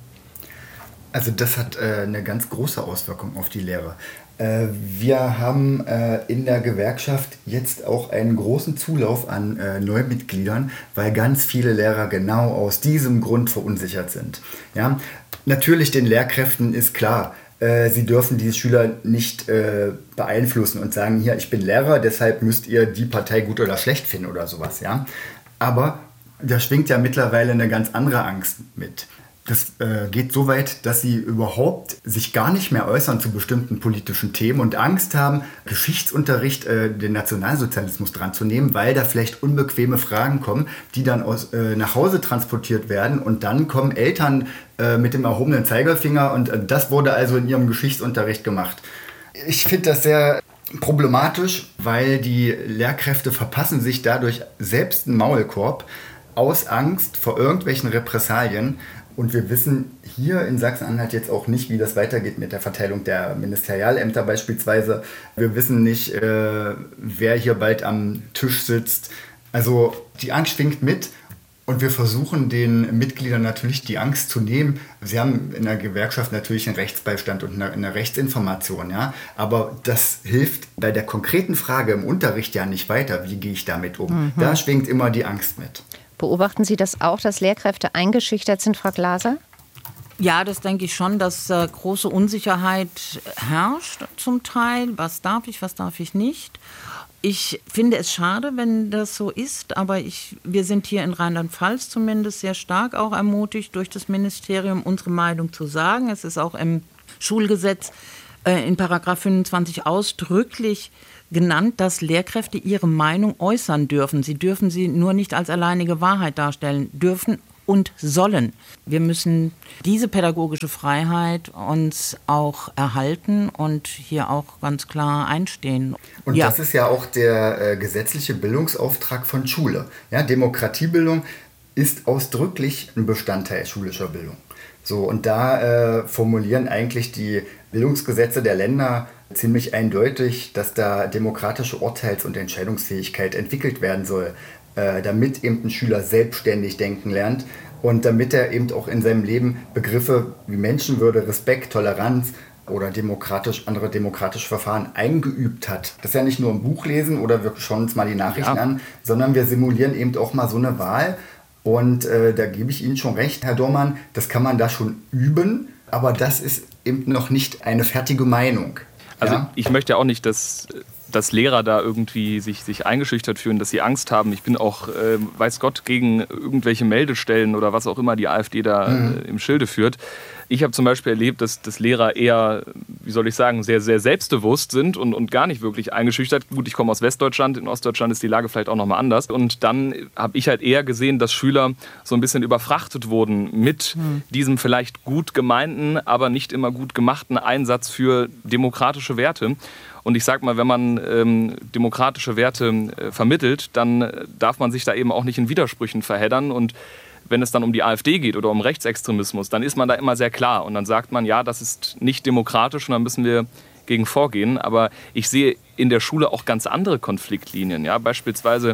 Also das hat äh, eine ganz große Auswirkung auf die Lehrer. Äh, wir haben äh, in der Gewerkschaft jetzt auch einen großen Zulauf an äh, Neumitgliedern, weil ganz viele Lehrer genau aus diesem Grund verunsichert sind. Ja? Natürlich den Lehrkräften ist klar, sie dürfen diese Schüler nicht äh, beeinflussen und sagen, hier, ich bin Lehrer, deshalb müsst ihr die Partei gut oder schlecht finden oder sowas. Ja? Aber da schwingt ja mittlerweile eine ganz andere Angst mit. Das äh, geht so weit, dass sie überhaupt sich gar nicht mehr äußern zu bestimmten politischen Themen und Angst haben, Geschichtsunterricht, äh, den Nationalsozialismus dran zu nehmen, weil da vielleicht unbequeme Fragen kommen, die dann aus, äh, nach Hause transportiert werden und dann kommen Eltern äh, mit dem erhobenen Zeigefinger und äh, das wurde also in ihrem Geschichtsunterricht gemacht. Ich finde das sehr problematisch, weil die Lehrkräfte verpassen sich dadurch selbst einen Maulkorb aus Angst vor irgendwelchen Repressalien. Und wir wissen hier in Sachsen-Anhalt jetzt auch nicht, wie das weitergeht mit der Verteilung der Ministerialämter beispielsweise. Wir wissen nicht, äh, wer hier bald am Tisch sitzt. Also die Angst schwingt mit und wir versuchen den Mitgliedern natürlich die Angst zu nehmen. Sie haben in der Gewerkschaft natürlich einen Rechtsbeistand und eine, eine Rechtsinformation, ja. Aber das hilft bei der konkreten Frage im Unterricht ja nicht weiter. Wie gehe ich damit um? Mhm. Da schwingt immer die Angst mit. Beobachten Sie das auch, dass Lehrkräfte eingeschüchtert sind, Frau Glaser? Ja, das denke ich schon, dass äh, große Unsicherheit herrscht zum Teil. Was darf ich, was darf ich nicht? Ich finde es schade, wenn das so ist, aber ich, wir sind hier in Rheinland-Pfalz zumindest sehr stark auch ermutigt durch das Ministerium, unsere Meinung zu sagen. Es ist auch im Schulgesetz äh, in Paragraph fünfundzwanzig ausdrücklich genannt, dass Lehrkräfte ihre Meinung äußern dürfen. Sie dürfen sie nur nicht als alleinige Wahrheit darstellen, dürfen und sollen. Wir müssen diese pädagogische Freiheit uns auch erhalten und hier auch ganz klar einstehen. Und ja. Das ist ja auch der äh, gesetzliche Bildungsauftrag von Schule. Ja, Demokratiebildung ist ausdrücklich ein Bestandteil schulischer Bildung. So, und da äh, formulieren eigentlich die Bildungsgesetze der Länder ziemlich eindeutig, dass da demokratische Urteils- und Entscheidungsfähigkeit entwickelt werden soll, äh, damit eben ein Schüler selbstständig denken lernt und damit er eben auch in seinem Leben Begriffe wie Menschenwürde, Respekt, Toleranz oder demokratisch, andere demokratische Verfahren eingeübt hat. Das ist ja nicht nur ein Buch lesen oder wir schauen uns mal die Nachrichten ja. an, sondern wir simulieren eben auch mal so eine Wahl. Und äh, da gebe ich Ihnen schon recht, Herr Dormann, das kann man da schon üben, aber das ist eben noch nicht eine fertige Meinung. Also ja? Ich möchte ja auch nicht, dass, dass Lehrer da irgendwie sich, sich eingeschüchtert fühlen, dass sie Angst haben. Ich bin auch, äh, weiß Gott, gegen irgendwelche Meldestellen oder was auch immer die AfD da mhm. äh, im Schilde führt. Ich habe zum Beispiel erlebt, dass, dass Lehrer eher, wie soll ich sagen, sehr, sehr selbstbewusst sind und, und gar nicht wirklich eingeschüchtert. Gut, ich komme aus Westdeutschland, in Ostdeutschland ist die Lage vielleicht auch nochmal anders. Und dann habe ich halt eher gesehen, dass Schüler so ein bisschen überfrachtet wurden mit hm. diesem vielleicht gut gemeinten, aber nicht immer gut gemachten Einsatz für demokratische Werte. Und ich sag mal, wenn man ähm, demokratische Werte äh, vermittelt, dann äh, darf man sich da eben auch nicht in Widersprüchen verheddern. Und wenn es dann um die AfD geht oder um Rechtsextremismus, dann ist man da immer sehr klar. Und dann sagt man, ja, das ist nicht demokratisch und dann müssen wir gegen vorgehen. Aber ich sehe in der Schule auch ganz andere Konfliktlinien. Ja? Beispielsweise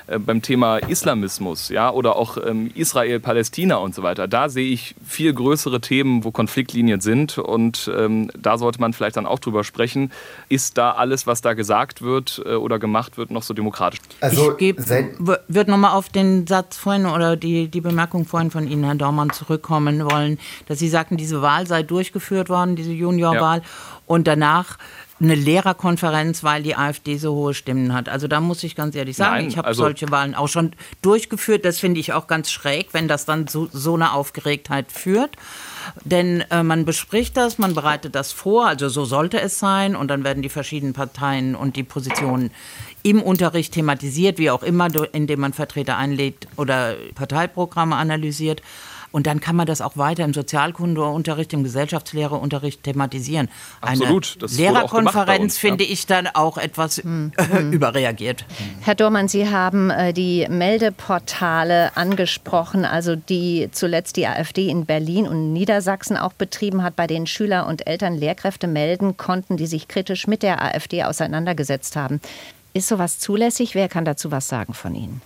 äh, beim Thema Islamismus, ja, oder auch ähm, Israel, Palästina und so weiter. Da sehe ich viel größere Themen, wo Konfliktlinien sind und ähm, da sollte man vielleicht dann auch drüber sprechen. Ist da alles, was da gesagt wird äh, oder gemacht wird, noch so demokratisch? Also, ich geb, würde nochmal auf den Satz vorhin oder die, die Bemerkung vorhin von Ihnen, Herr Dormann, zurückkommen wollen, dass Sie sagten, diese Wahl sei durchgeführt worden, diese Juniorwahl, ja. Und danach eine Lehrerkonferenz, weil die AfD so hohe Stimmen hat. Also da muss ich ganz ehrlich sagen, Nein, ich habe also solche Wahlen auch schon durchgeführt. Das finde ich auch ganz schräg, wenn das dann so, so eine Aufgeregtheit führt. Denn äh, man bespricht das, man bereitet das vor, also so sollte es sein. Und dann werden die verschiedenen Parteien und die Positionen im Unterricht thematisiert, wie auch immer, indem man Vertreter einlädt oder Parteiprogramme analysiert. Und dann kann man das auch weiter im Sozialkundeunterricht, im Gesellschaftslehreunterricht thematisieren. Absolut. Eine das Lehrerkonferenz uns, finde ja. ich dann auch etwas hm. überreagiert. Herr Dormann, Sie haben äh, die Meldeportale angesprochen, also die zuletzt die AfD in Berlin und Niedersachsen auch betrieben hat, bei denen Schüler und Eltern Lehrkräfte melden konnten, die sich kritisch mit der AfD auseinandergesetzt haben. Ist sowas zulässig? Wer kann dazu was sagen von Ihnen?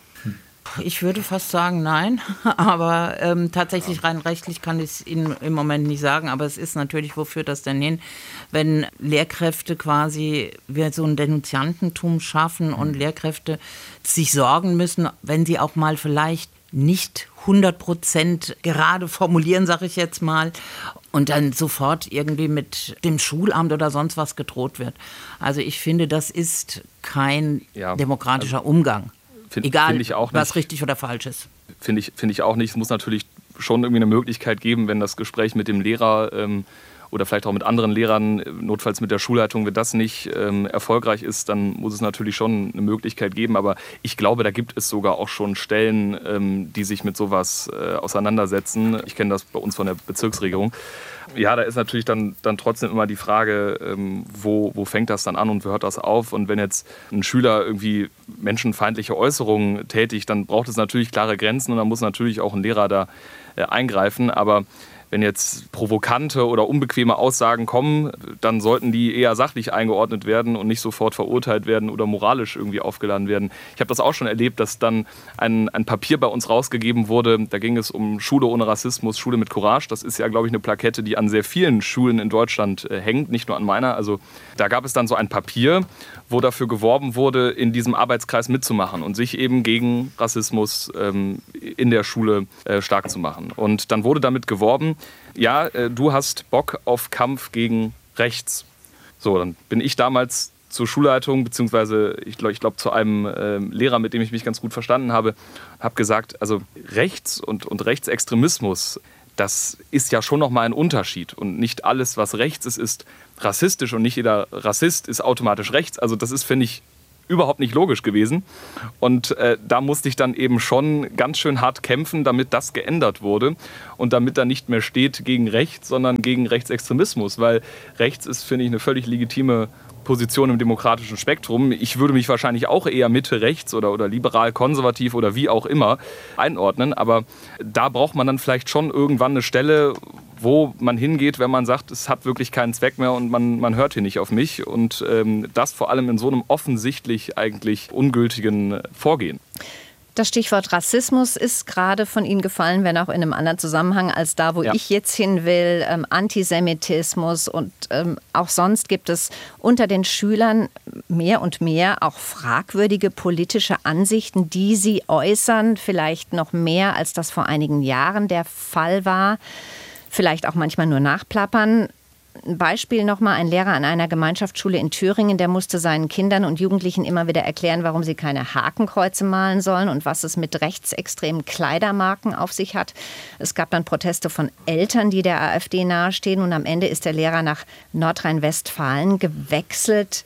Ich würde fast sagen, nein, aber ähm, tatsächlich rein rechtlich kann ich es Ihnen im Moment nicht sagen, aber es ist natürlich, wo führt das denn hin, wenn Lehrkräfte quasi wir so ein Denunziantentum schaffen und Lehrkräfte sich sorgen müssen, wenn sie auch mal vielleicht nicht hundert Prozent gerade formulieren, sage ich jetzt mal, und dann sofort irgendwie mit dem Schulamt oder sonst was gedroht wird. Also ich finde, das ist kein ja, demokratischer also Umgang. Find, Egal, find ich auch was richtig oder falsch ist. Finde ich, find ich auch nicht. Es muss natürlich schon irgendwie eine Möglichkeit geben, wenn das Gespräch mit dem Lehrer ähm, oder vielleicht auch mit anderen Lehrern, notfalls mit der Schulleitung, wenn das nicht ähm, erfolgreich ist, dann muss es natürlich schon eine Möglichkeit geben. Aber ich glaube, da gibt es sogar auch schon Stellen, ähm, die sich mit sowas äh, auseinandersetzen. Ich kenne das bei uns von der Bezirksregierung. Ja, da ist natürlich dann, dann trotzdem immer die Frage, ähm, wo, wo fängt das dann an und wo hört das auf? Und wenn jetzt ein Schüler irgendwie menschenfeindliche Äußerungen tätigt, dann braucht es natürlich klare Grenzen und dann muss natürlich auch ein Lehrer da äh, eingreifen. Aber wenn jetzt provokante oder unbequeme Aussagen kommen, dann sollten die eher sachlich eingeordnet werden und nicht sofort verurteilt werden oder moralisch irgendwie aufgeladen werden. Ich habe das auch schon erlebt, dass dann ein, ein Papier bei uns rausgegeben wurde. Da ging es um Schule ohne Rassismus, Schule mit Courage. Das ist ja, glaube ich, eine Plakette, die an sehr vielen Schulen in Deutschland äh, hängt, nicht nur an meiner. Also da gab es dann so ein Papier, wo dafür geworben wurde, in diesem Arbeitskreis mitzumachen und sich eben gegen Rassismus ähm, in der Schule äh, stark zu machen. Und dann wurde damit geworben, ja, äh, du hast Bock auf Kampf gegen rechts. So, dann bin ich damals zur Schulleitung, beziehungsweise ich glaube ich glaub, zu einem äh, Lehrer, mit dem ich mich ganz gut verstanden habe, habe gesagt, also Rechts und, und Rechtsextremismus, das ist ja schon nochmal ein Unterschied. Und nicht alles, was rechts ist, ist rassistisch und nicht jeder Rassist ist automatisch rechts. Also das ist, finde ich, überhaupt nicht logisch gewesen. Und äh, da musste ich dann eben schon ganz schön hart kämpfen, damit das geändert wurde und damit da nicht mehr steht gegen rechts, sondern gegen Rechtsextremismus. Weil rechts ist, finde ich, eine völlig legitime Position im demokratischen Spektrum. Ich würde mich wahrscheinlich auch eher Mitte rechts oder, oder liberal konservativ oder wie auch immer einordnen. Aber da braucht man dann vielleicht schon irgendwann eine Stelle, wo man hingeht, wenn man sagt, es hat wirklich keinen Zweck mehr und man, man hört hier nicht auf mich. Und ähm, das vor allem in so einem offensichtlich eigentlich ungültigen Vorgehen. Das Stichwort Rassismus ist gerade von Ihnen gefallen, wenn auch in einem anderen Zusammenhang als da, wo ja. ich jetzt hin will. Ähm, Antisemitismus und ähm, auch sonst gibt es unter den Schülern mehr und mehr auch fragwürdige politische Ansichten, die sie äußern, vielleicht noch mehr, als das vor einigen Jahren der Fall war. Vielleicht auch manchmal nur nachplappern. Ein Beispiel nochmal, ein Lehrer an einer Gemeinschaftsschule in Thüringen, der musste seinen Kindern und Jugendlichen immer wieder erklären, warum sie keine Hakenkreuze malen sollen und was es mit rechtsextremen Kleidermarken auf sich hat. Es gab dann Proteste von Eltern, die der AfD nahestehen, und am Ende ist der Lehrer nach Nordrhein-Westfalen gewechselt.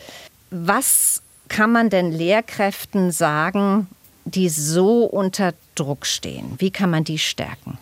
Was kann man denn Lehrkräften sagen, die so unter Druck stehen? Wie kann man die stärken?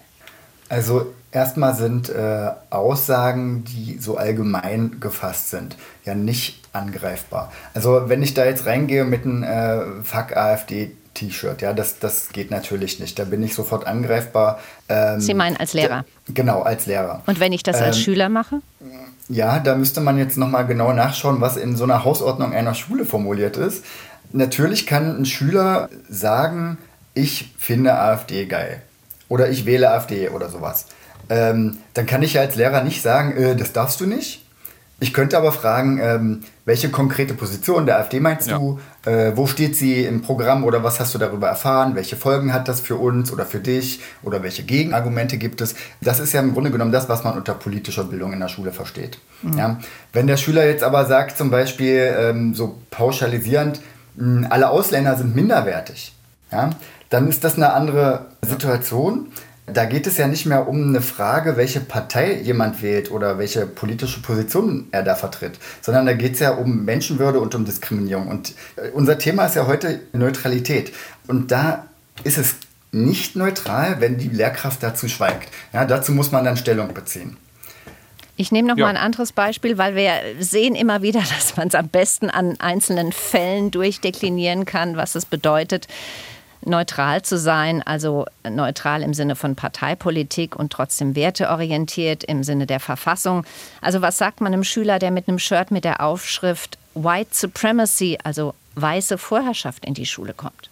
Also erstmal sind äh, Aussagen, die so allgemein gefasst sind, ja nicht angreifbar. Also wenn ich da jetzt reingehe mit einem äh, Fuck AfD-T-Shirt, ja, das, das geht natürlich nicht. Da bin ich sofort angreifbar. Ähm, Sie meinen als Lehrer? D- genau, als Lehrer. Und wenn ich das als ähm, Schüler mache? Ja, da müsste man jetzt nochmal genau nachschauen, was in so einer Hausordnung einer Schule formuliert ist. natürlich kann ein Schüler sagen, ich finde AfD geil oder ich wähle AfD oder sowas. Ähm, dann kann ich ja als Lehrer nicht sagen, äh, das darfst du nicht. Ich könnte aber fragen, ähm, welche konkrete Position der AfD meinst ja. du? Äh, wo steht sie im Programm oder was hast du darüber erfahren? Welche Folgen hat das für uns oder für dich? Oder welche Gegenargumente gibt es? Das ist ja im Grunde genommen das, was man unter politischer Bildung in der Schule versteht. Mhm. Ja? Wenn der Schüler jetzt aber sagt, zum Beispiel ähm, so pauschalisierend, mh, alle Ausländer sind minderwertig, ja? Dann ist das eine andere Situation. Da geht es ja nicht mehr um eine Frage, welche Partei jemand wählt oder welche politische Position er da vertritt, sondern da geht es ja um Menschenwürde und um Diskriminierung. Und unser Thema ist ja heute Neutralität. Und da ist es nicht neutral, wenn die Lehrkraft dazu schweigt. Ja, dazu muss man dann Stellung beziehen. Ich nehme noch ja. mal ein anderes Beispiel, weil wir sehen immer wieder, dass man es am besten an einzelnen Fällen durchdeklinieren kann, was es bedeutet, neutral zu sein, also neutral im Sinne von Parteipolitik und trotzdem werteorientiert im Sinne der Verfassung. Also was sagt man einem Schüler, der mit einem Shirt mit der Aufschrift White Supremacy, also weiße Vorherrschaft, in die Schule kommt?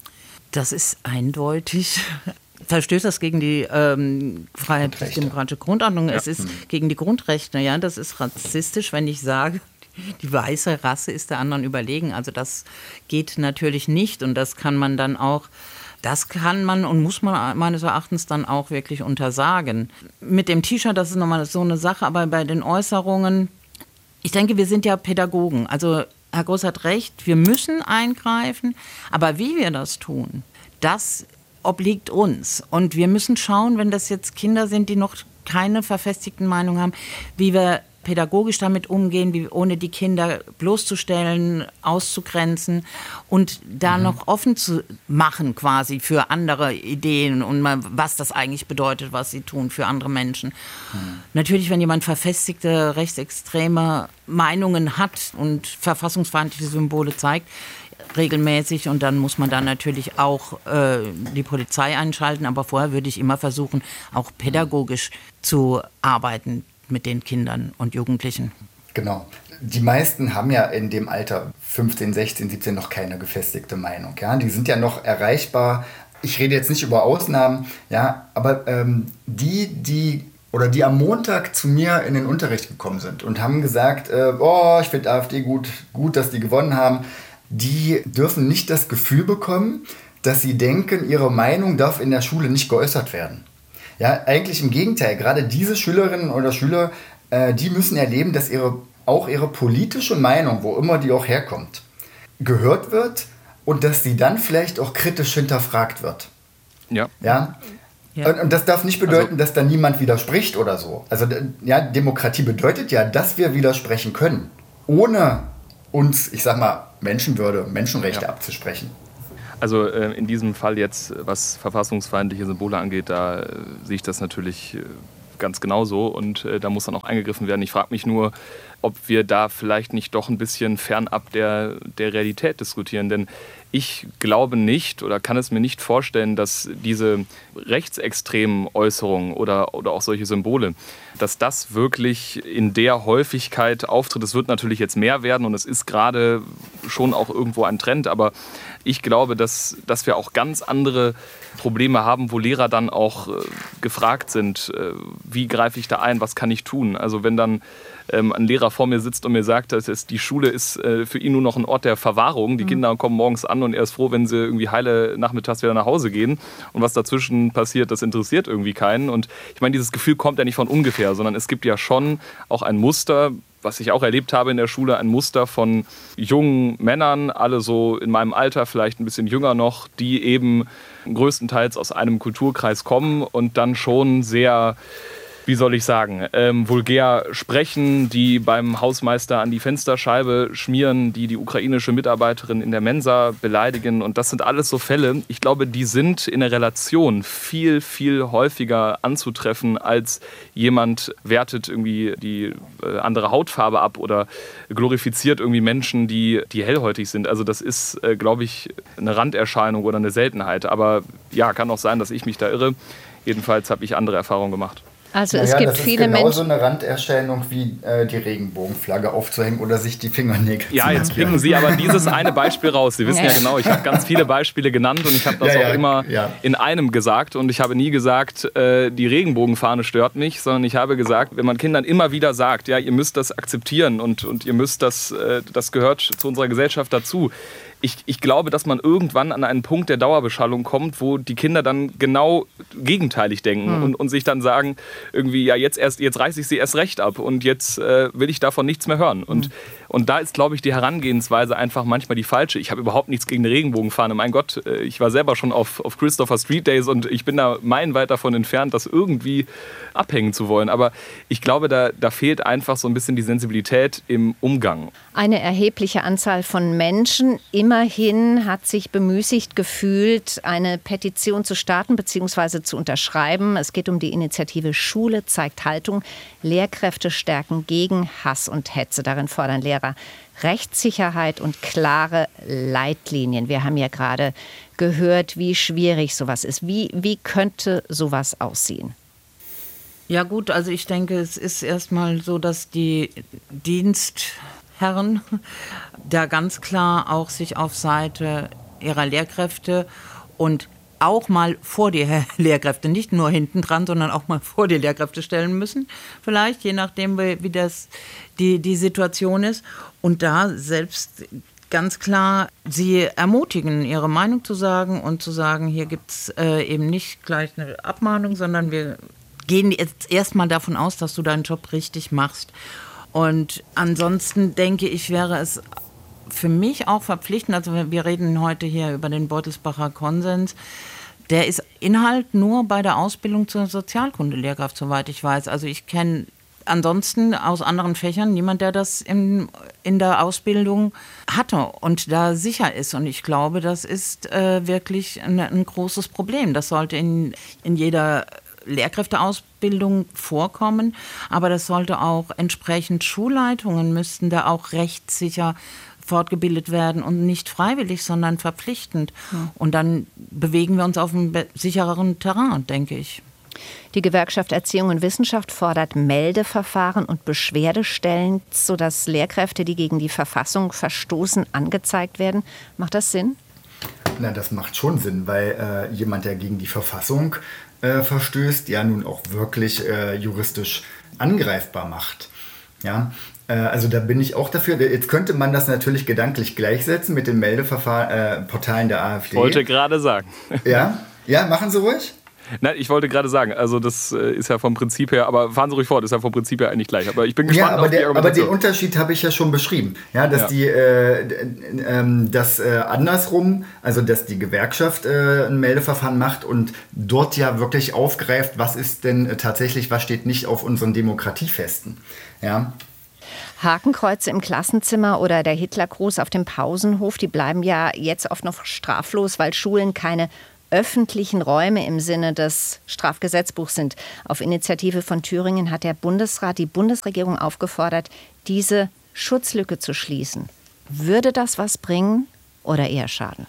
Das ist eindeutig. Verstößt das gegen die ähm, freiheitlich-demokratische Grundordnung? Ja. Es ist gegen die Grundrechte. Ja, das ist rassistisch, wenn ich sage, die weiße Rasse ist der anderen überlegen. Also das geht natürlich nicht und das kann man dann auch, das kann man und muss man meines Erachtens dann auch wirklich untersagen. Mit dem T-Shirt, das ist nochmal so eine Sache, aber bei den Äußerungen, ich denke, wir sind ja Pädagogen. Also Herr Groß hat recht, wir müssen eingreifen, aber wie wir das tun, das obliegt uns. Und wir müssen schauen, wenn das jetzt Kinder sind, die noch keine verfestigten Meinungen haben, wie wir pädagogisch damit umgehen, wie, ohne die Kinder bloßzustellen, auszugrenzen und da mhm. noch offen zu machen quasi für andere Ideen und mal, was das eigentlich bedeutet, was sie tun für andere Menschen. Mhm. Natürlich, wenn jemand verfestigte rechtsextreme Meinungen hat und verfassungsfeindliche Symbole zeigt, regelmäßig und dann muss man dann natürlich auch äh, die Polizei einschalten, aber vorher würde ich immer versuchen, auch pädagogisch zu arbeiten mit den Kindern und Jugendlichen. Genau. Die meisten haben ja in dem Alter fünfzehn, sechzehn, siebzehn noch keine gefestigte Meinung. Ja? Die sind ja noch erreichbar. Ich rede jetzt nicht über Ausnahmen, ja, aber ähm, die, die oder die am Montag zu mir in den Unterricht gekommen sind und haben gesagt, äh, oh, ich finde AfD gut, gut, dass die gewonnen haben, die dürfen nicht das Gefühl bekommen, dass sie denken, ihre Meinung darf in der Schule nicht geäußert werden. Ja, eigentlich im Gegenteil. Gerade diese Schülerinnen oder Schüler, äh, die müssen erleben, dass ihre, auch ihre politische Meinung, wo immer die auch herkommt, gehört wird und dass sie dann vielleicht auch kritisch hinterfragt wird. Ja. Ja? Ja. Und, und das darf nicht bedeuten, also, dass da niemand widerspricht oder so. Also ja, Demokratie bedeutet ja, dass wir widersprechen können, ohne uns, ich sag mal, Menschenwürde, Menschenrechte ja. abzusprechen. Also äh, in diesem Fall jetzt, was verfassungsfeindliche Symbole angeht, da äh, sehe ich das natürlich äh, ganz genauso und äh, da muss dann auch eingegriffen werden. Ich frage mich nur, ob wir da vielleicht nicht doch ein bisschen fernab der, der Realität diskutieren. Denn ich glaube nicht oder kann es mir nicht vorstellen, dass diese rechtsextremen Äußerungen oder, oder auch solche Symbole, dass das wirklich in der Häufigkeit auftritt. Es wird natürlich jetzt mehr werden und es ist gerade schon auch irgendwo ein Trend, aber ich glaube, dass, dass wir auch ganz andere Probleme haben, wo Lehrer dann auch äh, gefragt sind, äh, wie greife ich da ein, was kann ich tun? Also wenn dann ähm, ein Lehrer vor mir sitzt und mir sagt, dass es, die Schule ist äh, für ihn nur noch ein Ort der Verwahrung, die mhm. Kinder kommen morgens an und er ist froh, wenn sie irgendwie heile nachmittags wieder nach Hause gehen und was dazwischen passiert, das interessiert irgendwie keinen. Und ich meine, dieses Gefühl kommt ja nicht von ungefähr, sondern es gibt ja schon auch ein Muster, was ich auch erlebt habe in der Schule, ein Muster von jungen Männern, alle so in meinem Alter, vielleicht ein bisschen jünger noch, die eben größtenteils aus einem Kulturkreis kommen und dann schon sehr, wie soll ich sagen, ähm, vulgär sprechen, die beim Hausmeister an die Fensterscheibe schmieren, die die ukrainische Mitarbeiterin in der Mensa beleidigen. Und das sind alles so Fälle, ich glaube, die sind in der Relation viel, viel häufiger anzutreffen, als jemand wertet irgendwie die äh, andere Hautfarbe ab oder glorifiziert irgendwie Menschen, die, die hellhäutig sind. Also das ist, äh, glaube ich, eine Randerscheinung oder eine Seltenheit. Aber ja, kann auch sein, dass ich mich da irre. Jedenfalls habe ich andere Erfahrungen gemacht. Also naja, es gibt das viele ist genauso Menschen. eine Randerscheinung wie äh, die Regenbogenflagge aufzuhängen oder sich die Fingernägel Ja, zu jetzt markieren. picken Sie aber dieses eine Beispiel raus. Sie wissen ja, Ja. genau, ich habe ganz viele Beispiele genannt und ich habe das Ja, auch ja, immer ja. in einem gesagt. Und ich habe nie gesagt, äh, die Regenbogenfahne stört mich, sondern ich habe gesagt, wenn man Kindern immer wieder sagt, ja, ihr müsst das akzeptieren und, und ihr müsst das, äh, das gehört zu unserer Gesellschaft dazu. Ich, ich glaube, dass man irgendwann an einen Punkt der Dauerbeschallung kommt, wo die Kinder dann genau gegenteilig denken Hm. und, und sich dann sagen, irgendwie, ja, jetzt, erst, jetzt reiße ich sie erst recht ab und jetzt äh, will ich davon nichts mehr hören. Und, Hm. und da ist, glaube ich, die Herangehensweise einfach manchmal die falsche. Ich habe überhaupt nichts gegen eine Regenbogenfahne. Mein Gott, äh, ich war selber schon auf, auf Christopher Street Days und ich bin da meilenweit davon entfernt, das irgendwie abhängen zu wollen. Aber ich glaube, da, da fehlt einfach so ein bisschen die Sensibilität im Umgang. Eine erhebliche Anzahl von Menschen immerhin hat sich bemüßigt gefühlt, eine Petition zu starten bzw. zu unterschreiben. Es geht um die Initiative Schule zeigt Haltung, Lehrkräfte stärken gegen Hass und Hetze. Darin fordern Lehrer Rechtssicherheit und klare Leitlinien. Wir haben ja gerade gehört, wie schwierig sowas ist. Wie, wie könnte sowas aussehen? Ja gut, also ich denke, es ist erstmal so, dass die Dienstherren da ganz klar auch sich auf Seite ihrer Lehrkräfte und auch mal vor die Lehrkräfte, nicht nur hinten dran, sondern auch mal vor die Lehrkräfte stellen müssen, vielleicht, je nachdem, wie das die, die Situation ist. Und da selbst ganz klar sie ermutigen, ihre Meinung zu sagen und zu sagen, hier gibt es äh, eben nicht gleich eine Abmahnung, sondern wir gehen jetzt erstmal davon aus, dass du deinen Job richtig machst. Und ansonsten denke ich, wäre es für mich auch verpflichtend, also wir reden heute hier über den Beutelsbacher Konsens, der ist Inhalt nur bei der Ausbildung zur Sozialkundelehrkraft, soweit ich weiß. Also ich kenne ansonsten aus anderen Fächern niemand, der das in, in der Ausbildung hatte und da sicher ist. Und ich glaube, das ist äh, wirklich ein, ein großes Problem. Das sollte in, in jeder Lehrkräfteausbildung vorkommen, aber das sollte auch entsprechend Schulleitungen müssten da auch rechtssicher fortgebildet werden und nicht freiwillig, sondern verpflichtend. Ja. Und dann bewegen wir uns auf einem sichereren Terrain, denke ich. Die Gewerkschaft Erziehung und Wissenschaft fordert Meldeverfahren und Beschwerdestellen, sodass Lehrkräfte, die gegen die Verfassung verstoßen, angezeigt werden. Macht das Sinn? Na, das macht schon Sinn, weil äh, jemand, der gegen die Verfassung äh, verstößt, ja nun auch wirklich äh, juristisch angreifbar macht. Ja, äh, also da bin ich auch dafür. Jetzt könnte man das natürlich gedanklich gleichsetzen mit den Meldeportalen äh, der AfD. Ich wollte gerade sagen. Ja, ja, machen Sie ruhig. Nein, ich wollte gerade sagen, also das ist ja vom Prinzip her, aber fahren Sie ruhig fort, ist ja vom Prinzip her eigentlich gleich. Aber ich bin gespannt ja, aber auf die der, Argumentation. Aber den Unterschied habe ich ja schon beschrieben. Ja, dass ja. die, äh, äh, dass äh, andersrum, also dass die Gewerkschaft äh, ein Meldeverfahren macht und dort ja wirklich aufgreift, was ist denn äh, tatsächlich, was steht nicht auf unseren Demokratiefesten. Ja. Hakenkreuze im Klassenzimmer oder der Hitlergruß auf dem Pausenhof, die bleiben ja jetzt oft noch straflos, weil Schulen keine öffentlichen Räume im Sinne des Strafgesetzbuchs sind. Auf Initiative von Thüringen hat der Bundesrat die Bundesregierung aufgefordert, diese Schutzlücke zu schließen. Würde das was bringen oder eher schaden?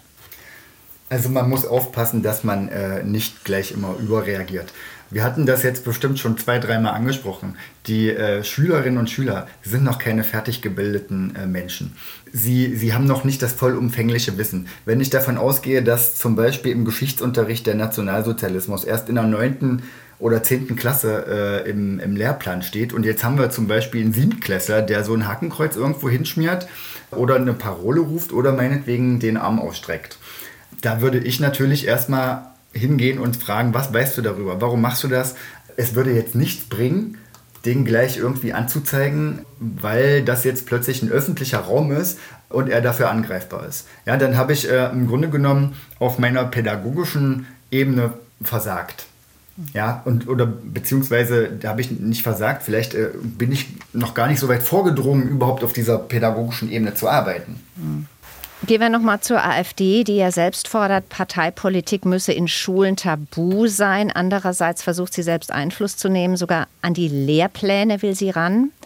Also man muss aufpassen, dass man äh, nicht gleich immer überreagiert. Wir hatten das jetzt bestimmt schon zwei, dreimal angesprochen. Die äh, Schülerinnen und Schüler sind noch keine fertig gebildeten äh, Menschen. Sie, sie haben noch nicht das vollumfängliche Wissen. Wenn ich davon ausgehe, dass zum Beispiel im Geschichtsunterricht der Nationalsozialismus erst in der neunten oder zehnten Klasse äh, im, im Lehrplan steht und jetzt haben wir zum Beispiel einen Siebtklässler, der so ein Hakenkreuz irgendwo hinschmiert oder eine Parole ruft oder meinetwegen den Arm ausstreckt. Da würde ich natürlich erstmal hingehen und fragen, was weißt du darüber? Warum machst du das? Es würde jetzt nichts bringen, den gleich irgendwie anzuzeigen, weil das jetzt plötzlich ein öffentlicher Raum ist und er dafür angreifbar ist. Ja, dann habe ich äh, im Grunde genommen auf meiner pädagogischen Ebene versagt. Ja, und, oder beziehungsweise da habe ich nicht versagt, vielleicht äh, bin ich noch gar nicht so weit vorgedrungen, überhaupt auf dieser pädagogischen Ebene zu arbeiten. Mhm. Gehen wir noch mal zur AfD, die ja selbst fordert, Parteipolitik müsse in Schulen tabu sein. Andererseits versucht sie selbst Einfluss zu nehmen, sogar an die Lehrpläne will sie ran.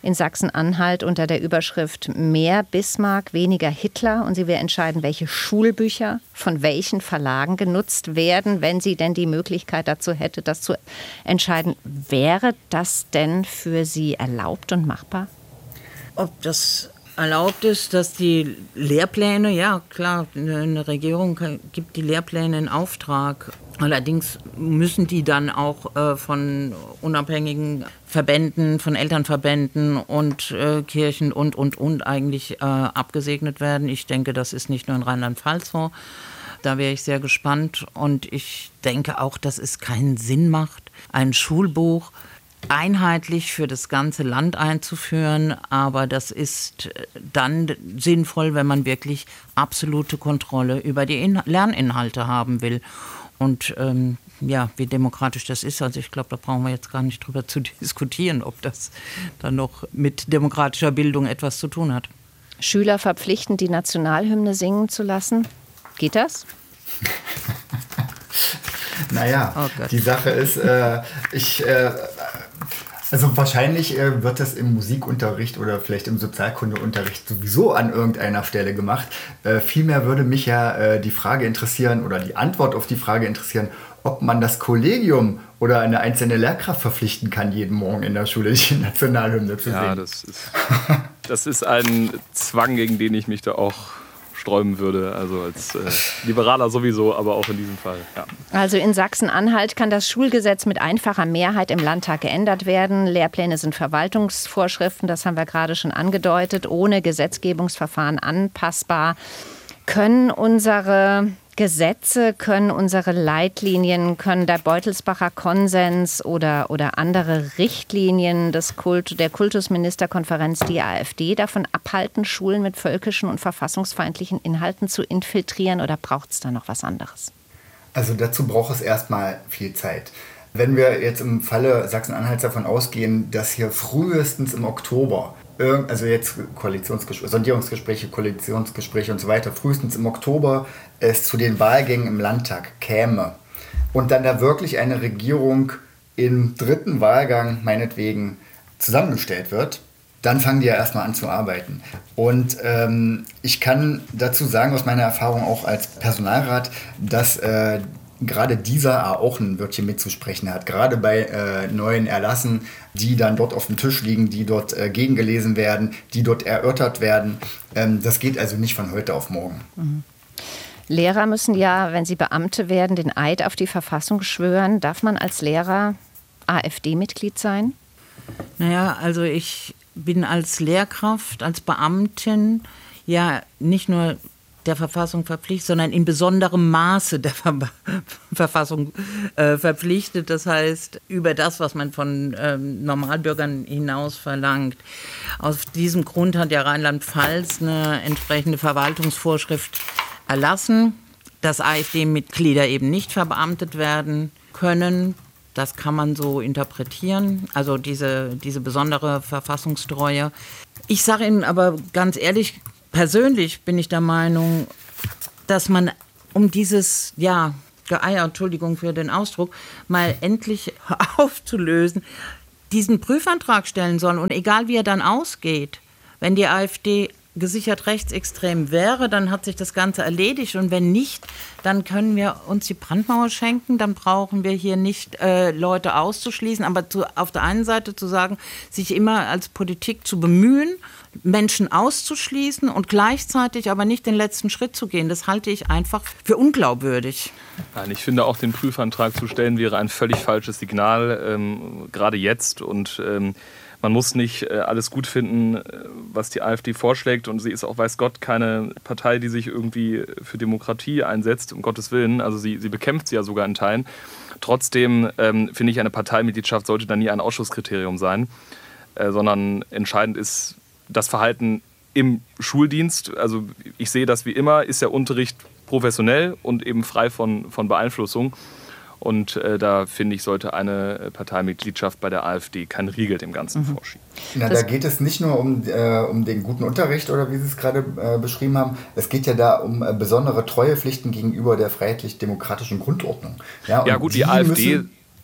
in Sachsen-Anhalt unter der Überschrift Mehr Bismarck, weniger Hitler. Und sie will entscheiden, welche Schulbücher von welchen Verlagen genutzt werden, wenn sie denn die Möglichkeit dazu hätte, das zu entscheiden. Wäre das denn für Sie erlaubt und machbar? Ob das erlaubt ist, dass die Lehrpläne, ja klar, eine Regierung gibt die Lehrpläne in Auftrag. Allerdings müssen die dann auch äh, von unabhängigen Verbänden, von Elternverbänden und äh, Kirchen und, und, und eigentlich äh, abgesegnet werden. Ich denke, das ist nicht nur in Rheinland-Pfalz so. Da wäre ich sehr gespannt. Und ich denke auch, dass es keinen Sinn macht, ein Schulbuch einheitlich für das ganze Land einzuführen, aber das ist dann sinnvoll, wenn man wirklich absolute Kontrolle über die In- Lerninhalte haben will. Und ähm, ja, wie demokratisch das ist, also ich glaube, da brauchen wir jetzt gar nicht drüber zu diskutieren, ob das dann noch mit demokratischer Bildung etwas zu tun hat. Schüler verpflichten, die Nationalhymne singen zu lassen. Geht das? Naja, oh die Sache ist, äh, ich... Äh, Also wahrscheinlich äh, wird das im Musikunterricht oder vielleicht im Sozialkundeunterricht sowieso an irgendeiner Stelle gemacht. Äh, vielmehr würde mich ja äh, die Frage interessieren oder die Antwort auf die Frage interessieren, ob man das Kollegium oder eine einzelne Lehrkraft verpflichten kann, jeden Morgen in der Schule die Nationalhymne zu singen. Ja, das ist, das ist ein Zwang, gegen den ich mich da auch sträuben würde, also als äh, Liberaler sowieso, aber auch in diesem Fall. Ja. Also in Sachsen-Anhalt kann das Schulgesetz mit einfacher Mehrheit im Landtag geändert werden. Lehrpläne sind Verwaltungsvorschriften, das haben wir gerade schon angedeutet, ohne Gesetzgebungsverfahren anpassbar. Können unsere Gesetze, können unsere Leitlinien, können der Beutelsbacher Konsens oder, oder andere Richtlinien des Kult, der Kultusministerkonferenz, die AfD, davon abhalten, Schulen mit völkischen und verfassungsfeindlichen Inhalten zu infiltrieren, oder braucht es da noch was anderes? Also dazu braucht es erstmal viel Zeit. Wenn wir jetzt im Falle Sachsen-Anhalts davon ausgehen, dass hier frühestens im Oktober, also jetzt Koalitionsgespräche, Sondierungsgespräche, Koalitionsgespräche und so weiter, frühestens im Oktober es zu den Wahlgängen im Landtag käme und dann da wirklich eine Regierung im dritten Wahlgang meinetwegen zusammengestellt wird, dann fangen die ja erstmal an zu arbeiten. Und ähm, ich kann dazu sagen, aus meiner Erfahrung auch als Personalrat, dass äh, gerade dieser auch ein Wörtchen mitzusprechen hat. Gerade bei äh, neuen Erlassen, die dann dort auf dem Tisch liegen, die dort äh, gegengelesen werden, die dort erörtert werden. Ähm, das geht also nicht von heute auf morgen. Mhm. Lehrer müssen ja, wenn sie Beamte werden, den Eid auf die Verfassung schwören. Darf man als Lehrer AfD-Mitglied sein? Naja, also ich bin als Lehrkraft, als Beamtin ja nicht nur der Verfassung verpflichtet, sondern in besonderem Maße der Ver- Verfassung äh, verpflichtet. Das heißt, über das, was man von ähm, Normalbürgern hinaus verlangt. Aus diesem Grund hat ja Rheinland-Pfalz eine entsprechende Verwaltungsvorschrift erlassen, dass AfD-Mitglieder eben nicht verbeamtet werden können. Das kann man so interpretieren, also diese, diese besondere Verfassungstreue. Ich sage Ihnen aber ganz ehrlich, persönlich bin ich der Meinung, dass man um dieses, ja, Geeier, Entschuldigung für den Ausdruck, mal endlich aufzulösen, diesen Prüfantrag stellen soll. Und egal wie er dann ausgeht, wenn die AfD gesichert rechtsextrem wäre, dann hat sich das Ganze erledigt. Und wenn nicht, dann können wir uns die Brandmauer schenken. Dann brauchen wir hier nicht äh, Leute auszuschließen. Aber zu, auf der einen Seite zu sagen, sich immer als Politik zu bemühen, Menschen auszuschließen und gleichzeitig aber nicht den letzten Schritt zu gehen, das halte ich einfach für unglaubwürdig. Nein, ich finde auch, den Prüfantrag zu stellen wäre ein völlig falsches Signal, ähm, gerade jetzt. Und ähm, man muss nicht äh, alles gut finden, was die AfD vorschlägt. Und sie ist auch, weiß Gott, keine Partei, die sich irgendwie für Demokratie einsetzt, um Gottes Willen. Also sie, sie bekämpft sie ja sogar in Teilen. Trotzdem ähm, finde ich, eine Parteimitgliedschaft sollte dann nie ein Ausschusskriterium sein, äh, sondern entscheidend ist das Verhalten im Schuldienst. Also ich sehe das wie immer, ist der Unterricht professionell und eben frei von, von Beeinflussung. Und äh, da finde ich, sollte eine Parteimitgliedschaft bei der AfD kein Riegel dem Ganzen mhm. vorschieben. Na, da geht es nicht nur um, äh, um den guten Unterricht oder wie Sie es gerade äh, beschrieben haben. Es geht ja da um äh, besondere Treuepflichten gegenüber der freiheitlich-demokratischen Grundordnung. Ja, ja gut, die, die AfD...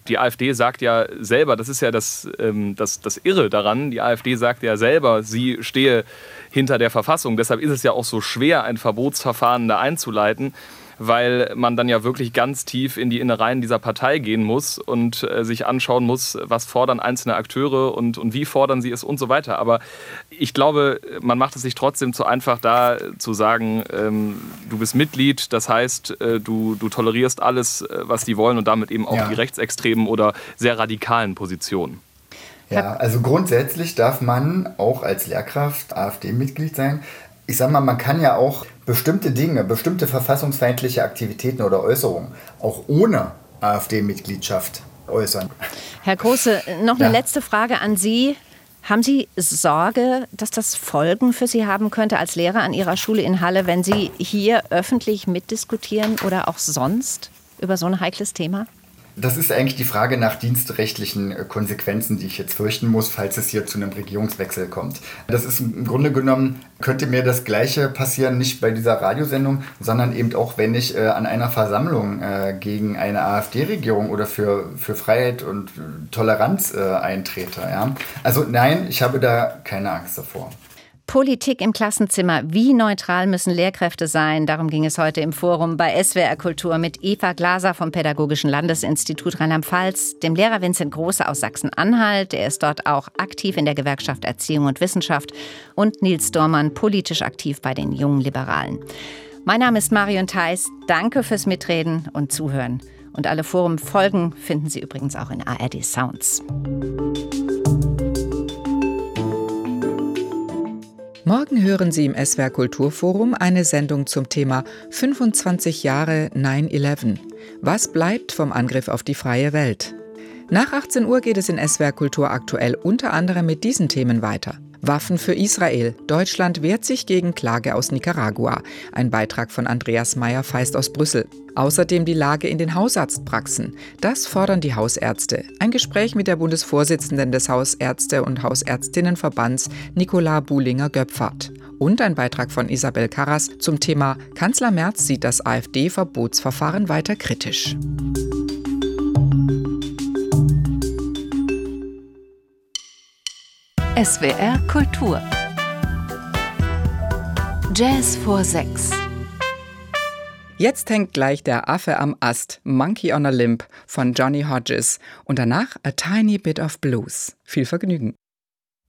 Die AfD sagt ja selber, das ist ja das, ähm, das, das Irre daran, die AfD sagt ja selber, sie stehe hinter der Verfassung. Deshalb ist es ja auch so schwer, ein Verbotsverfahren da einzuleiten, weil man dann ja wirklich ganz tief in die Innereien dieser Partei gehen muss und äh, sich anschauen muss, was fordern einzelne Akteure und, und wie fordern sie es und so weiter. Aber ich glaube, man macht es sich trotzdem zu einfach, da zu sagen, ähm, du bist Mitglied, das heißt, äh, du, du tolerierst alles, äh, was die wollen und damit eben auch ja. die rechtsextremen oder sehr radikalen Positionen. Ja, also grundsätzlich darf man auch als Lehrkraft AfD-Mitglied sein. Ich sag mal, man kann ja auch bestimmte Dinge, bestimmte verfassungsfeindliche Aktivitäten oder Äußerungen auch ohne AfD-Mitgliedschaft äußern. Herr Große, noch eine ja. letzte Frage an Sie. Haben Sie Sorge, dass das Folgen für Sie haben könnte als Lehrer an Ihrer Schule in Halle, wenn Sie hier öffentlich mitdiskutieren oder auch sonst über so ein heikles Thema? Das ist eigentlich die Frage nach dienstrechtlichen Konsequenzen, die ich jetzt fürchten muss, falls es hier zu einem Regierungswechsel kommt. Das ist im Grunde genommen, könnte mir das Gleiche passieren, nicht bei dieser Radiosendung, sondern eben auch, wenn ich äh, an einer Versammlung äh, gegen eine AfD-Regierung oder für, für Freiheit und Toleranz äh, eintrete. Ja? Also nein, ich habe da keine Angst davor. Politik im Klassenzimmer. Wie neutral müssen Lehrkräfte sein? Darum ging es heute im Forum bei S W R Kultur mit Eva Glaser vom Pädagogischen Landesinstitut Rheinland-Pfalz, dem Lehrer Vincent Große aus Sachsen-Anhalt, der ist dort auch aktiv in der Gewerkschaft Erziehung und Wissenschaft, und Nils Dormann, politisch aktiv bei den Jungen Liberalen. Mein Name ist Marion Theis. Danke fürs Mitreden und Zuhören. Und alle Forum-Folgen finden Sie übrigens auch in A R D Sounds. Morgen hören Sie im S W R Kulturforum eine Sendung zum Thema fünfundzwanzig Jahre neun elf. Was bleibt vom Angriff auf die freie Welt? Nach achtzehn Uhr geht es in S W R Kultur aktuell unter anderem mit diesen Themen weiter. Waffen für Israel. Deutschland wehrt sich gegen Klage aus Nicaragua. Ein Beitrag von Andreas Meyer-Feist aus Brüssel. Außerdem die Lage in den Hausarztpraxen. Das fordern die Hausärzte. Ein Gespräch mit der Bundesvorsitzenden des Hausärzte- und Hausärztinnenverbands, Nicola Buhlinger-Göpfert. Und ein Beitrag von Isabel Karras zum Thema Kanzler Merz sieht das AfD-Verbotsverfahren weiter kritisch. S W R Kultur. Jazz vor sechs. Jetzt hängt gleich der Affe am Ast, Monkey on a Limb von Johnny Hodges und danach A Tiny Bit of Blues. Viel Vergnügen.